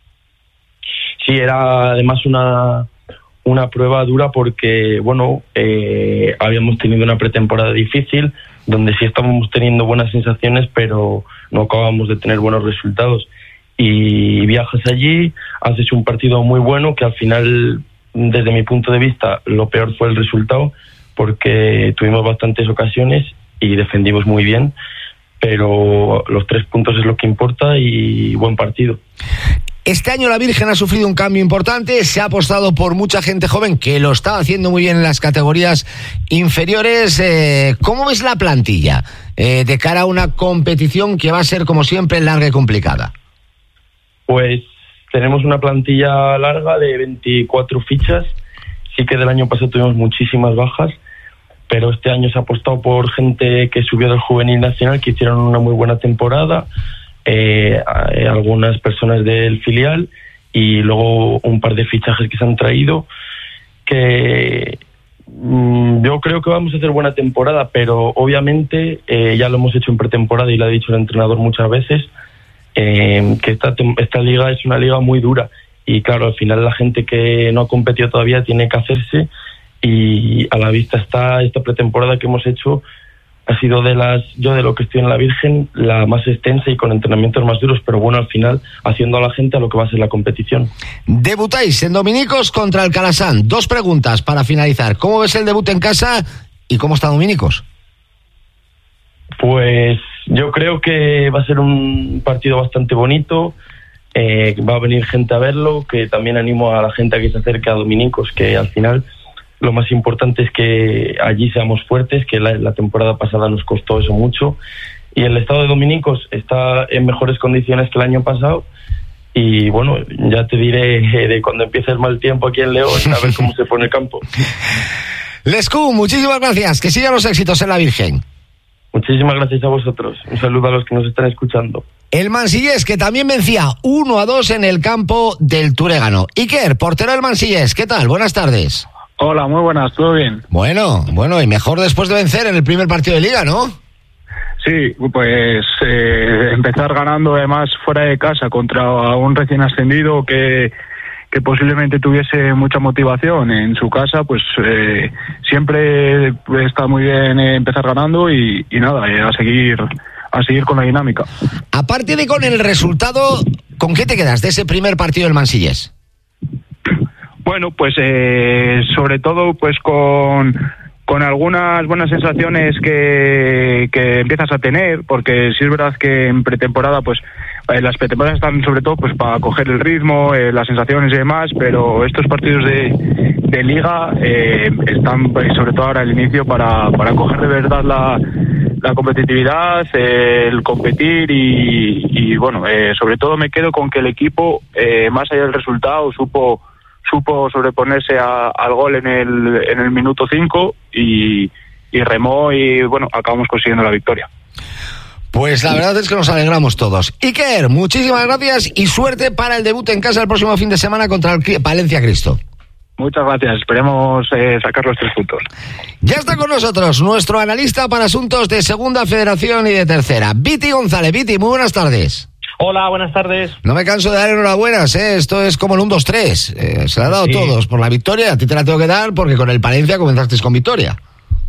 Sí, era además una prueba dura porque, bueno, habíamos tenido una pretemporada difícil, donde sí estábamos teniendo buenas sensaciones, pero no acabamos de tener buenos resultados. Y viajas allí, haces un partido muy bueno, que al final, desde mi punto de vista, lo peor fue el resultado, porque tuvimos bastantes ocasiones y defendimos muy bien, pero los 3 puntos es lo que importa y buen partido. Este año la Virgen ha sufrido un cambio importante, se ha apostado por mucha gente joven que lo está haciendo muy bien en las categorías inferiores. ¿Cómo ves la plantilla de cara a una competición que va a ser, como siempre, larga y complicada? Pues tenemos una plantilla larga de 24 fichas. Sí que del año pasado tuvimos muchísimas bajas, pero este año se ha apostado por gente que subió del juvenil nacional, que hicieron una muy buena temporada. algunas personas del filial y luego un par de fichajes que se han traído, que yo creo que vamos a hacer buena temporada, pero obviamente ya lo hemos hecho en pretemporada y lo ha dicho el entrenador muchas veces, que esta liga es una liga muy dura y claro, al final la gente que no ha competido todavía tiene que hacerse, y a la vista está esta pretemporada que hemos hecho. Ha sido yo de lo que estoy en la Virgen, la más extensa y con entrenamientos más duros, pero bueno, al final haciendo a la gente a lo que va a ser la competición. Debutáis en Dominicos contra el Calasan. 2 preguntas para finalizar. ¿Cómo ves el debut en casa y cómo está Dominicos? Pues yo creo que va a ser un partido bastante bonito. Va a venir gente a verlo, que también animo a la gente a que se acerque a Dominicos, que al final lo más importante es que allí seamos fuertes, que la temporada pasada nos costó eso mucho, y el estado de Dominicos está en mejores condiciones que el año pasado, y bueno, ya te diré de cuando empiece el mal tiempo aquí en León, a ver cómo se pone el campo. Lescu, muchísimas gracias, que sigan los éxitos en la Virgen. Muchísimas gracias a vosotros, un saludo a los que nos están escuchando. El Mansillés, que también vencía 1-2 en el campo del Turégano. Iker, portero del Mansillés, ¿qué tal? Buenas tardes. Hola, muy buenas, ¿todo bien? Bueno, y mejor después de vencer en el primer partido de Liga, ¿no? Sí, pues empezar ganando además fuera de casa contra un recién ascendido que posiblemente tuviese mucha motivación en su casa, pues siempre está muy bien empezar ganando y nada, a seguir con la dinámica. Aparte de con el resultado, ¿con qué te quedas de ese primer partido del Mansillés? Bueno, pues sobre todo pues con algunas buenas sensaciones que empiezas a tener, porque sí es verdad que en pretemporada pues las pretemporadas están sobre todo pues para coger el ritmo, las sensaciones y demás, pero estos partidos de liga están sobre todo ahora al inicio para coger de verdad la competitividad, el competir y bueno, sobre todo me quedo con que el equipo más allá del resultado supo sobreponerse al gol en el minuto 5 y remó y bueno, acabamos consiguiendo la victoria. Pues la verdad es que nos alegramos todos. Iker, muchísimas gracias y suerte para el debut en casa el próximo fin de semana contra el Palencia Cristo. Muchas gracias, esperemos sacar los 3 puntos. Ya está con nosotros nuestro analista para asuntos de Segunda Federación y de Tercera, Viti González. Viti, muy buenas tardes. Hola, buenas tardes. No me canso de dar enhorabuenas, esto es como el 1-2-3. Se la ha dado todos por la victoria, a ti te la tengo que dar porque con el Palencia comenzaste con victoria.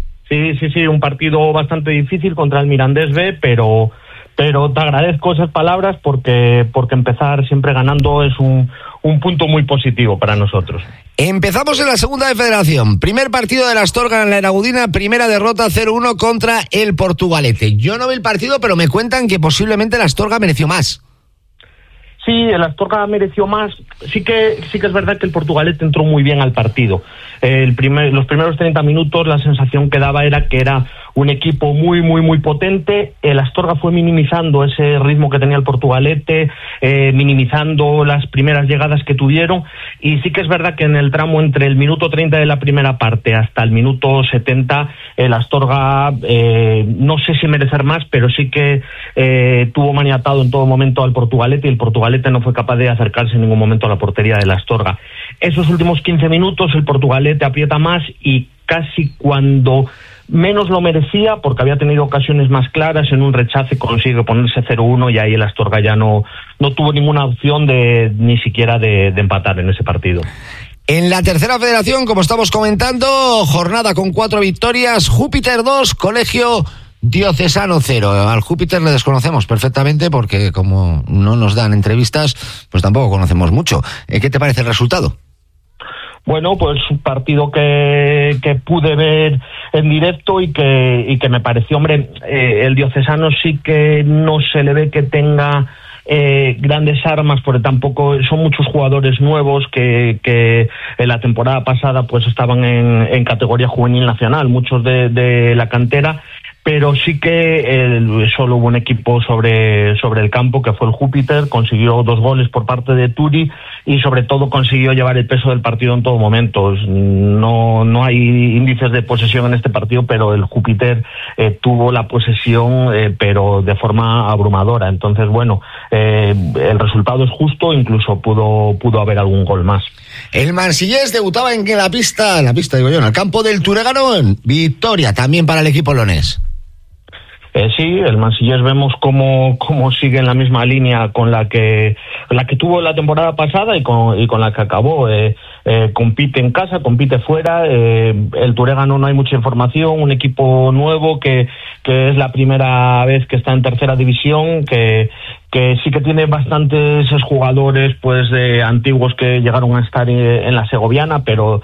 Sí, un partido bastante difícil contra el Mirandés B, pero te agradezco esas palabras porque empezar siempre ganando es un punto muy positivo para nosotros. Empezamos en la Segunda de Federación. Primer partido de la Astorga en la Eragudina, primera derrota 0-1 contra el Portugalete. Yo no vi el partido, pero me cuentan que posiblemente la Astorga mereció más. Sí, el Astorga mereció más. Sí que es verdad que el Portugalete entró muy bien al partido. Los primeros 30 minutos la sensación que daba era que era un equipo muy, muy, muy potente. El Astorga fue minimizando ese ritmo que tenía el Portugalete, minimizando las primeras llegadas que tuvieron. Y sí que es verdad que en el tramo entre el minuto 30 de la primera parte hasta el minuto 70, el Astorga, no sé si merecer más, pero sí que tuvo maniatado en todo momento al Portugalete y el Portugalete no fue capaz de acercarse en ningún momento a la portería de la Astorga. Esos últimos 15 minutos el Portugalete aprieta más y casi cuando menos lo merecía, porque había tenido ocasiones más claras, en un rechace consigue ponerse 0-1 y ahí el Astorga ya no tuvo ninguna opción ni siquiera de empatar en ese partido. En la Tercera Federación, como estamos comentando, jornada con 4 victorias, Júpiter 2, Colegio Diocesano 0. Al Júpiter le desconocemos perfectamente porque como no nos dan entrevistas, pues tampoco conocemos mucho. ¿Qué te parece el resultado? Bueno, pues un partido que pude ver en directo y que me pareció, hombre, el Diocesano sí que no se le ve que tenga grandes armas, porque tampoco son muchos jugadores nuevos que en la temporada pasada pues estaban en categoría juvenil nacional, muchos de la cantera, pero sí que solo hubo un equipo sobre el campo, que fue el Júpiter. Consiguió 2 goles por parte de Turi y sobre todo consiguió llevar el peso del partido en todo momento. No hay índices de posesión en este partido, pero el Júpiter tuvo la posesión, pero de forma abrumadora. Entonces, bueno, el resultado es justo, incluso pudo haber algún gol más. El Marsellés debutaba en el campo del Turegano. Victoria también para el equipo leonés. Sí, el Marsellés vemos cómo sigue en la misma línea con la que tuvo la temporada pasada y con la que acabó. Compite en casa, compite fuera. El Turegano no hay mucha información, un equipo nuevo que es la primera vez que está en tercera división, que sí que tiene bastantes jugadores pues de antiguos que llegaron a estar en la segoviana, pero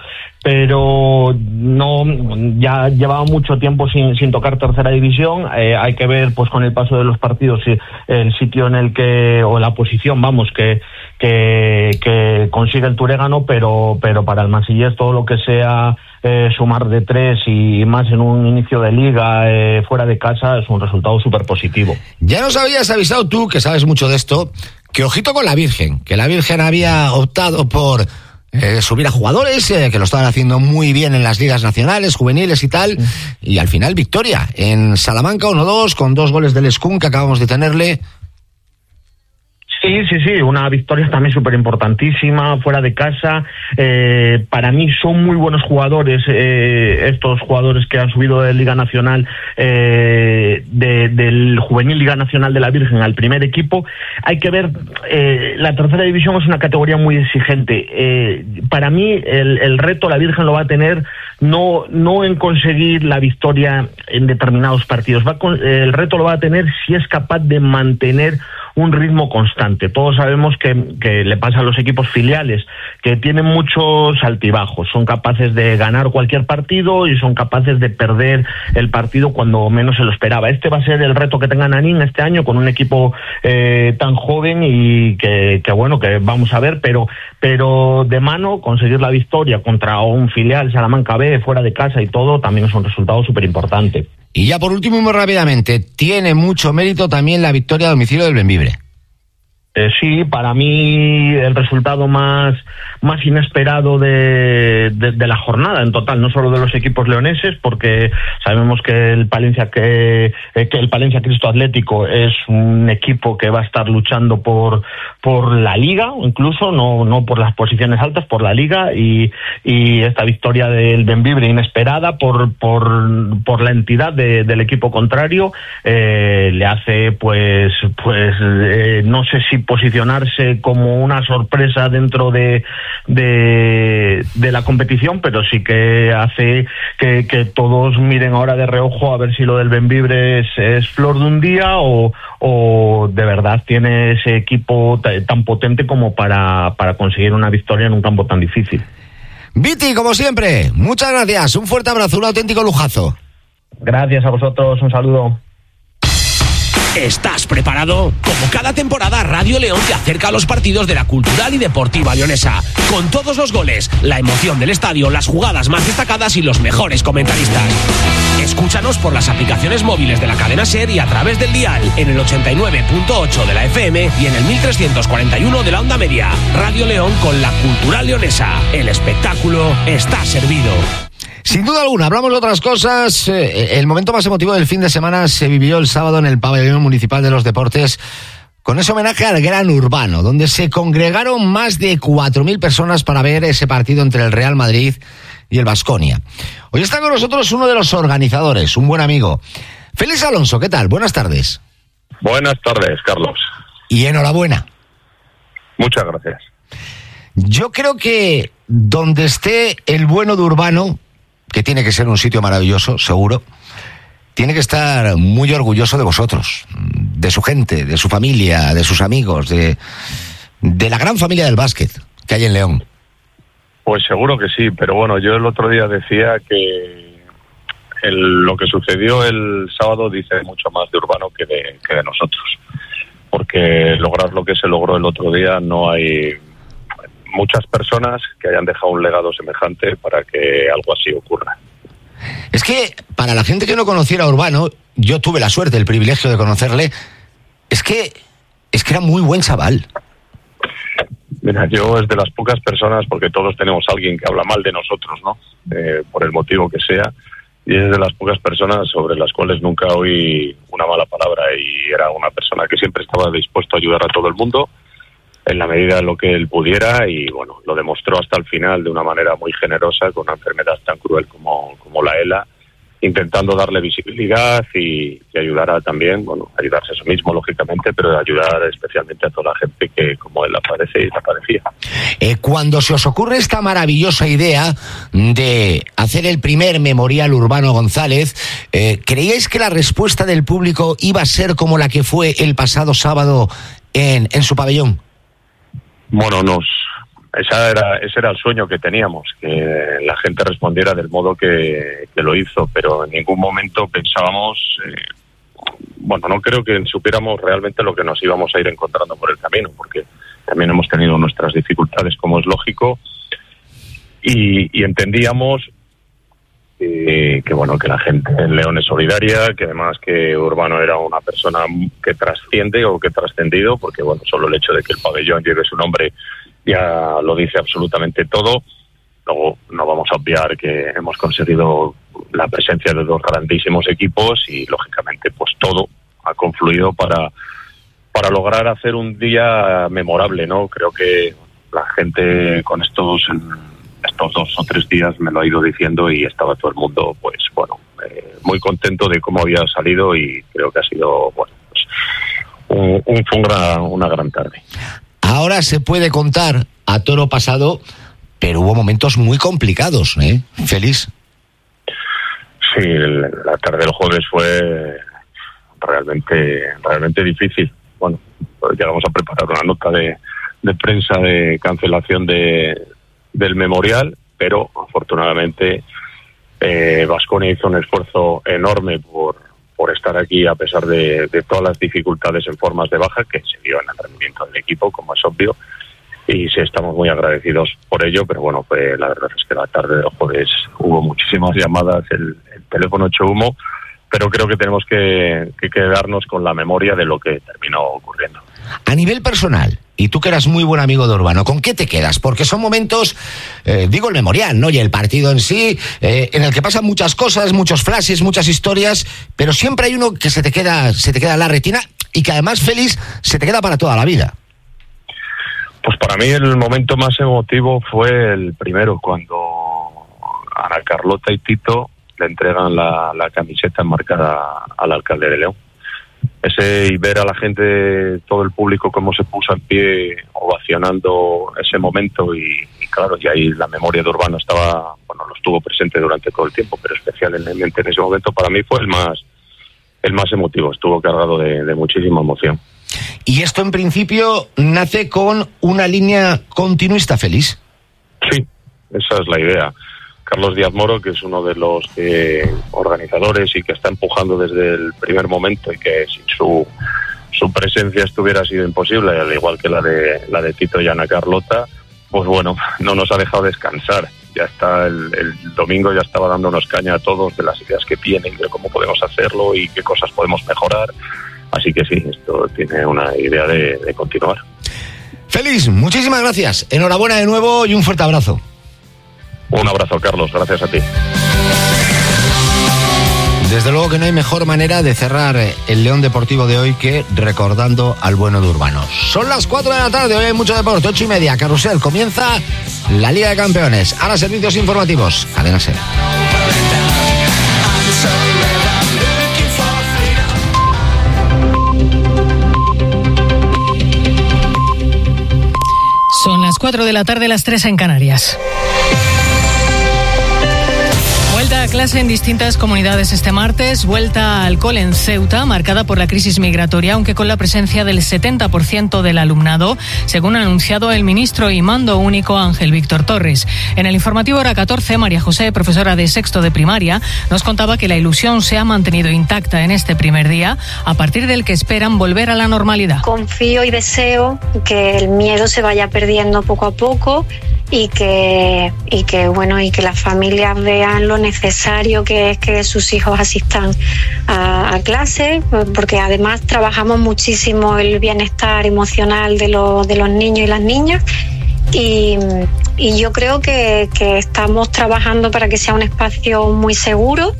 no, ya llevaba mucho tiempo sin tocar tercera división. Hay que ver pues con el paso de los partidos si el sitio en el que, o la posición, vamos, que consigue el Turegano, pero para el Marsellés todo lo que sea sumar de 3 y más en un inicio de liga fuera de casa es un resultado súper positivo. Ya nos habías avisado tú, que sabes mucho de esto, que ojito con la Virgen, que la Virgen había optado por subir a jugadores que lo estaban haciendo muy bien en las ligas nacionales, juveniles y tal, y al final victoria en Salamanca 1-2 con 2 goles del Escún que acabamos de tenerle. Sí, una victoria también súper importantísima, fuera de casa. Para mí son muy buenos jugadores, estos jugadores que han subido de Liga Nacional, del Juvenil Liga Nacional de la Virgen al primer equipo. Hay que ver, la tercera división es una categoría muy exigente. Para mí el reto la Virgen lo va a tener no en conseguir la victoria en determinados partidos, el reto lo va a tener si es capaz de mantener un ritmo constante. Todos sabemos que le pasa a los equipos filiales, que tienen muchos altibajos, son capaces de ganar cualquier partido y son capaces de perder el partido cuando menos se lo esperaba. Este va a ser el reto que tenga Nanín este año con un equipo tan joven y que vamos a ver, pero de mano conseguir la victoria contra un filial, Salamanca B, fuera de casa y todo, también es un resultado súper importante. Y ya por último, muy rápidamente, tiene mucho mérito también la victoria a domicilio del Bembibre. Sí, para mí el resultado más inesperado de la jornada en total, no solo de los equipos leoneses, porque sabemos que el Palencia Cristo Atlético es un equipo que va a estar luchando por la Liga, incluso no por las posiciones altas, por la Liga, y esta victoria del Bembibre inesperada por la entidad del equipo contrario le hace pues no sé si posicionarse como una sorpresa dentro de la competición, pero sí que hace que todos miren ahora de reojo a ver si lo del Bembibre es flor de un día o de verdad tiene ese equipo tan potente como para conseguir una victoria en un campo tan difícil. Viti, como siempre, muchas gracias, un fuerte abrazo, un auténtico lujazo. Gracias a vosotros, un saludo. ¿Estás preparado? Como cada temporada, Radio León te acerca a los partidos de la Cultural y Deportiva Leonesa, con todos los goles, la emoción del estadio, las jugadas más destacadas y los mejores comentaristas. Escúchanos por las aplicaciones móviles de la cadena SER y a través del dial, en el 89.8 de la FM y en el 1341 de la onda media. Radio León con la Cultural Leonesa. El espectáculo está servido. Sin duda alguna, hablamos de otras cosas. El momento más emotivo del fin de semana se vivió el sábado en el Pabellón Municipal de los Deportes, con ese homenaje al Gran Urbano, donde se congregaron más de 4.000 personas para ver ese partido entre el Real Madrid y el Baskonia. Hoy está con nosotros uno de los organizadores, un buen amigo. Félix Alonso, ¿qué tal? Buenas tardes. Buenas tardes, Carlos. Y enhorabuena. Muchas gracias. Yo creo que donde esté el bueno de Urbano, que tiene que ser un sitio maravilloso, seguro, tiene que estar muy orgulloso de vosotros, de su gente, de su familia, de sus amigos, de la gran familia del básquet que hay en León. Pues seguro que sí, pero bueno, yo el otro día decía que lo que sucedió el sábado dice mucho más de Urbano que de nosotros, porque lograr lo que se logró el otro día no hay muchas personas que hayan dejado un legado semejante para que algo así ocurra. Es que para la gente que no conociera a Urbano, yo tuve la suerte, el privilegio de conocerle, es que era muy buen chaval. Mira, yo es de las pocas personas, porque todos tenemos a alguien que habla mal de nosotros, ¿no? Por el motivo que sea, y es de las pocas personas sobre las cuales nunca oí una mala palabra, y era una persona que siempre estaba dispuesto a ayudar a todo el mundo en la medida de lo que él pudiera, y bueno, lo demostró hasta el final de una manera muy generosa, con una enfermedad tan cruel como la ELA, intentando darle visibilidad y ayudar a también, bueno, ayudarse a sí mismo, lógicamente, pero ayudar especialmente a toda la gente que, como él, aparece y desaparecía. Cuando se os ocurre esta maravillosa idea de hacer el primer memorial Urbano González, ¿creíais que la respuesta del público iba a ser como la que fue el pasado sábado en su pabellón? Bueno, ese era el sueño que teníamos, que la gente respondiera del modo que lo hizo, pero en ningún momento pensábamos, no creo que supiéramos realmente lo que nos íbamos a ir encontrando por el camino, porque también hemos tenido nuestras dificultades, como es lógico, y entendíamos que la gente en León es solidaria, que además que Urbano era una persona que trasciende o que ha trascendido, porque solo el hecho de que el pabellón lleve su nombre ya lo dice absolutamente todo. Luego no vamos a obviar que hemos conseguido la presencia de dos grandísimos equipos y lógicamente pues todo ha confluido para lograr hacer un día memorable, ¿no? Creo que la gente con estos 2 o 3 días me lo ha ido diciendo y estaba todo el mundo muy contento de cómo había salido, y creo que ha sido una gran tarde. Ahora se puede contar a toro pasado, pero hubo momentos muy complicados, ¿eh? Feliz. Sí, la tarde del jueves fue realmente difícil. Bueno, pues llegamos a preparar una nota de prensa de cancelación del memorial, pero afortunadamente Baskonia hizo un esfuerzo enorme por estar aquí, a pesar de todas las dificultades en formas de baja que se dio en el rendimiento del equipo, como es obvio, y sí estamos muy agradecidos por ello. Pero la verdad es que la tarde del jueves hubo muchísimas llamadas, el teléfono echó humo, pero creo que tenemos que quedarnos con la memoria de lo que terminó ocurriendo. A nivel personal, y tú que eras muy buen amigo de Urbano, ¿con qué te quedas? Porque son momentos, digo el memorial, ¿no? Y el partido en sí, en el que pasan muchas cosas, muchos flashes, muchas historias, pero siempre hay uno que se te queda en la retina y que además, Félix, se te queda para toda la vida. Pues para mí el momento más emotivo fue el primero, cuando Ana Carlota y Tito le entregan la camiseta enmarcada al alcalde de León. Y ver a la gente, todo el público, cómo se puso en pie ovacionando ese momento, y claro, y ahí la memoria de Urbano lo estuvo presente durante todo el tiempo, pero especialmente en ese momento para mí fue el más emotivo, estuvo cargado de muchísima emoción. Y esto en principio nace con una línea continuista, Félix. Sí, esa es la idea. Carlos Díaz Moro, que es uno de los organizadores y que está empujando desde el primer momento, y que sin su presencia esto hubiera sido imposible, al igual que la de Tito y Ana Carlota, pues no nos ha dejado descansar. Ya está el domingo, ya estaba dándonos caña a todos de las ideas que tienen, de cómo podemos hacerlo y qué cosas podemos mejorar. Así que sí, esto tiene una idea de continuar. Félix, muchísimas gracias. Enhorabuena de nuevo y un fuerte abrazo. Un abrazo, Carlos. Gracias a ti. Desde luego que no hay mejor manera de cerrar el León Deportivo de hoy que recordando al bueno de Urbano. Son las 4 de la tarde, hoy hay mucho deporte, 8:30, Carrusel, comienza la Liga de Campeones. Ahora servicios informativos, Cadena SER. Son las 4 de la tarde, las 3 en Canarias. Vuelta a clase en distintas comunidades este martes, vuelta al cole en Ceuta, marcada por la crisis migratoria, aunque con la presencia del 70% del alumnado, según ha anunciado el ministro y mando único Ángel Víctor Torres. En el informativo Hora 14, María José, profesora de sexto de primaria, nos contaba que la ilusión se ha mantenido intacta en este primer día, a partir del que esperan volver a la normalidad. Confío y deseo que el miedo se vaya perdiendo poco a poco y que las familias vean lo necesario que es que sus hijos asistan a clase, porque además trabajamos muchísimo el bienestar emocional de los niños y las niñas. Y yo creo que estamos trabajando para que sea un espacio muy seguro.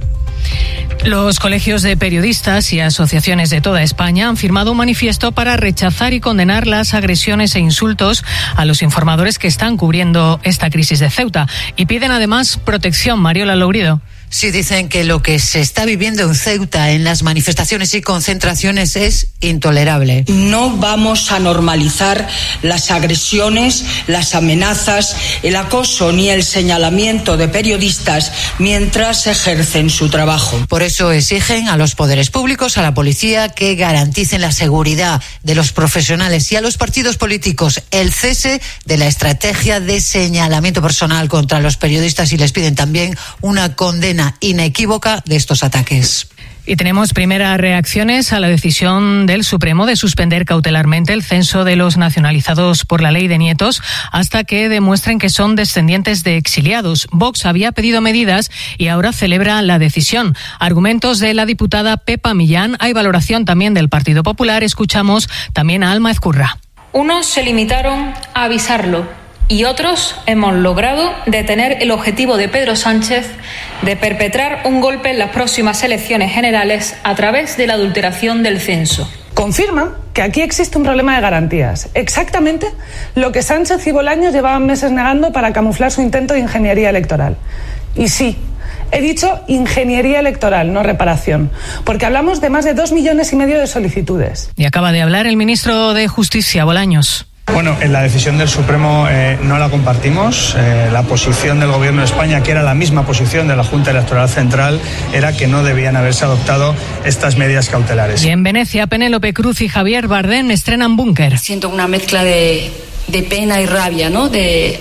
Los colegios de periodistas y asociaciones de toda España han firmado un manifiesto para rechazar y condenar las agresiones e insultos a los informadores que están cubriendo esta crisis de Ceuta y piden además protección. Mariola Lourido. Sí, dicen que lo que se está viviendo en Ceuta en las manifestaciones y concentraciones es intolerable. No vamos a normalizar las agresiones, las amenazas, el acoso ni el señalamiento de periodistas mientras ejercen su trabajo. Por eso exigen a los poderes públicos, a la policía, que garanticen la seguridad de los profesionales y a los partidos políticos el cese de la estrategia de señalamiento personal contra los periodistas y les piden también una condena inequívoca de estos ataques. Y tenemos primeras reacciones a la decisión del Supremo de suspender cautelarmente el censo de los nacionalizados por la ley de nietos hasta que demuestren que son descendientes de exiliados. Vox había pedido medidas y ahora celebra la decisión. Argumentos de la diputada Pepa Millán. Hay valoración también del Partido Popular. Escuchamos también a Alma Ezcurra. Unos se limitaron a avisarlo y otros hemos logrado detener el objetivo de Pedro Sánchez de perpetrar un golpe en las próximas elecciones generales a través de la adulteración del censo. Confirman que aquí existe un problema de garantías. Exactamente lo que Sánchez y Bolaños llevaban meses negando para camuflar su intento de ingeniería electoral. Y sí, he dicho ingeniería electoral, no reparación, porque hablamos de más de 2,5 millones de solicitudes. Y acaba de hablar el ministro de Justicia, Bolaños. Bueno, la decisión del Supremo no la compartimos. La posición del Gobierno de España, que era la misma posición de la Junta Electoral Central, era que no debían haberse adoptado estas medidas cautelares. Y en Venecia, Penélope Cruz y Javier Bardem estrenan Búnker. Siento una mezcla de pena y rabia, ¿no? De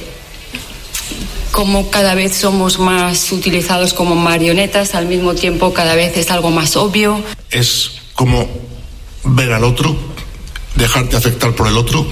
cómo cada vez somos más utilizados como marionetas, al mismo tiempo cada vez es algo más obvio. Es como ver al otro, dejarte afectar por el otro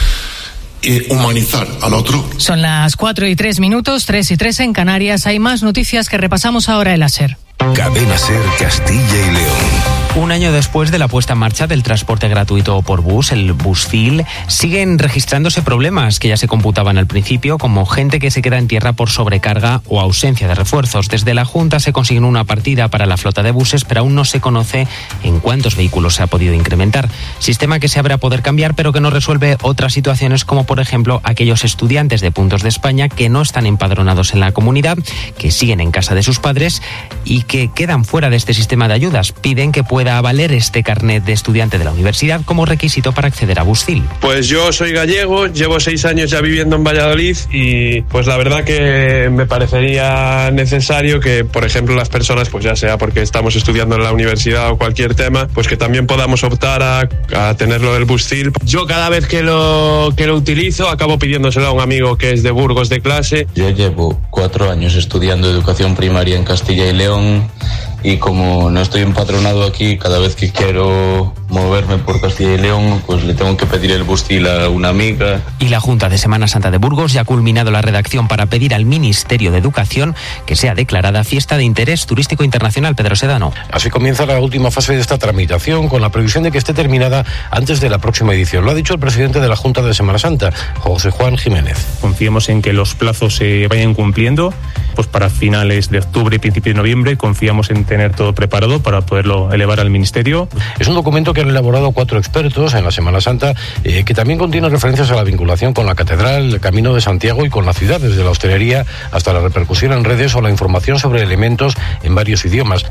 y humanizar al otro. Son las 4:03, 3:03 en Canarias. Hay más noticias que repasamos ahora en la SER. Cadena SER Castilla y León. Un año después de la puesta en marcha del transporte gratuito por bus, el Busfil, siguen registrándose problemas que ya se computaban al principio, como gente que se queda en tierra por sobrecarga o ausencia de refuerzos. Desde la Junta se consiguió una partida para la flota de buses, pero aún no se conoce en cuántos vehículos se ha podido incrementar. Sistema que se abre a poder cambiar, pero que no resuelve otras situaciones, como por ejemplo aquellos estudiantes de puntos de España que no están empadronados en la comunidad, que siguen en casa de sus padres y que quedan fuera de este sistema de ayudas. Piden que pueda valer este carnet de estudiante de la universidad como requisito para acceder a Busfil. Pues yo soy gallego, llevo 6 años ya viviendo en Valladolid y pues la verdad que me parecería necesario que, por ejemplo, las personas, pues ya sea porque estamos estudiando en la universidad o cualquier tema, pues que también podamos optar a tenerlo del Busfil. Yo cada vez que lo utilizo acabo pidiéndoselo a un amigo que es de Burgos de clase. Yo llevo 4 años estudiando educación primaria en Castilla y León y como no estoy empadronado aquí, cada vez que quiero moverme por Castilla y León, pues le tengo que pedir el Busfil a una amiga. Y la Junta de Semana Santa de Burgos ya ha culminado la redacción para pedir al Ministerio de Educación que sea declarada fiesta de interés turístico internacional. Pedro Sedano. Así comienza la última fase de esta tramitación, con la previsión de que esté terminada antes de la próxima edición. Lo ha dicho el presidente de la Junta de Semana Santa, José Juan Jiménez. Confiemos en que los plazos se vayan cumpliendo, pues para finales de octubre y principios de noviembre confiamos en tener todo preparado para poderlo elevar al Ministerio. Es un documento que han elaborado 4 expertos en la Semana Santa, que también contiene referencias a la vinculación con la Catedral, el Camino de Santiago y con la ciudad, desde la hostelería hasta la repercusión en redes o la información sobre elementos en varios idiomas.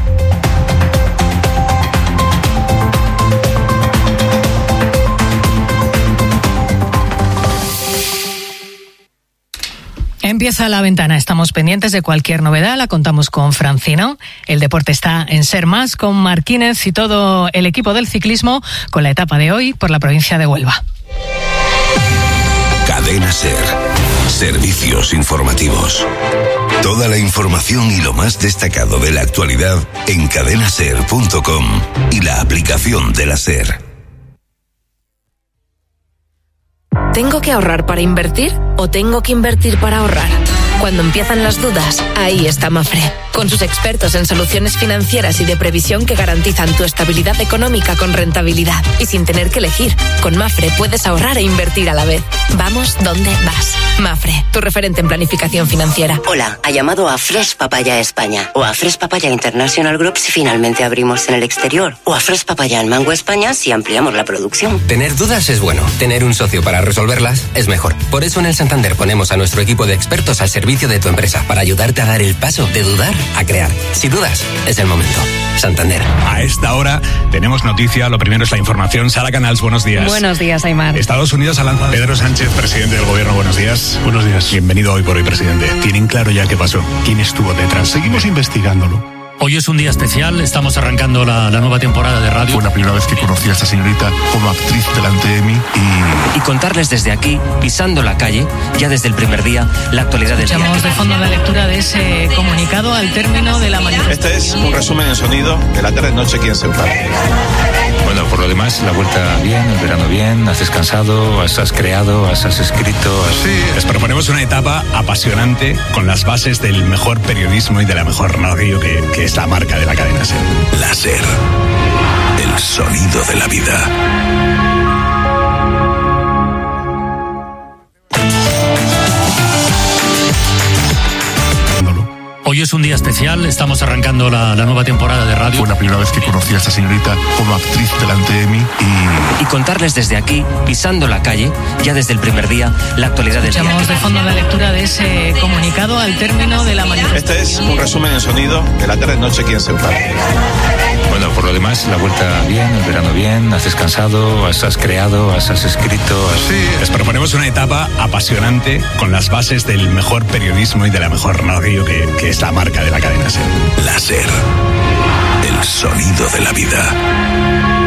Empieza la ventana, estamos pendientes de cualquier novedad, la contamos con Francino. El deporte está en Ser Más con Marquínez y todo el equipo del ciclismo con la etapa de hoy por la provincia de Huelva. Cadena SER. Servicios informativos. Toda la información y lo más destacado de la actualidad en cadenaser.com y la aplicación de la SER. ¿Tengo que ahorrar para invertir o tengo que invertir para ahorrar? Cuando empiezan las dudas, ahí está Mafre, con sus expertos en soluciones financieras y de previsión que garantizan tu estabilidad económica con rentabilidad y sin tener que elegir. Con Mafre puedes ahorrar e invertir a la vez. Vamos donde vas. Mafre, tu referente en planificación financiera. Hola, ha llamado a Fresh Papaya España o a Fresh Papaya International Group si finalmente abrimos en el exterior o a Fresh Papaya en Mango España si ampliamos la producción. Tener dudas es bueno, tener un socio para resolverlas es mejor. Por eso en el Santander ponemos a nuestro equipo de expertos al servicio de tu empresa para ayudarte a dar el paso de dudar a crear. Si dudas, es el momento. Santander. A esta hora tenemos noticia. Lo primero es la información. Sara Canals, buenos días. Buenos días, Aymar. Estados Unidos ha lanzado Pedro Sánchez, presidente del gobierno. Buenos días. Buenos días. Bienvenido Hoy por Hoy, presidente. ¿Tienen claro ya qué pasó? ¿Quién estuvo detrás? Seguimos investigándolo. Hoy es un día especial, estamos arrancando la nueva temporada de radio. Fue la primera vez que conocí a esta señorita como actriz delante de mí y contarles desde aquí, pisando la calle, ya desde el primer día, la actualidad del día. Escuchamos de fondo la lectura de ese comunicado al término de la manifestación. Este es un resumen en sonido de la tarde-noche aquí en Ceuta. Bueno, por lo demás, la vuelta bien, el verano bien, has descansado, has creado, has escrito. Sí, les proponemos una etapa apasionante con las bases del mejor periodismo y de la mejor radio que es la marca de la cadena SER. La SER, el sonido de la vida. Hoy es un día especial, estamos arrancando la nueva temporada de radio. Fue la primera vez que conocí a esta señorita como actriz delante de mí y contarles desde aquí, pisando la calle, ya desde el primer día, la actualidad del día. Escuchamos de fondo la lectura de ese comunicado al término de la manifestación. Este es un resumen en sonido de la tarde-noche aquí en Ceuta. Bueno, por lo demás, la vuelta bien, el verano bien, has descansado, has creado, has escrito. Sí, les proponemos una etapa apasionante con las bases del mejor periodismo y de la mejor radio que es la marca de la cadena SER. La SER, el sonido de la vida.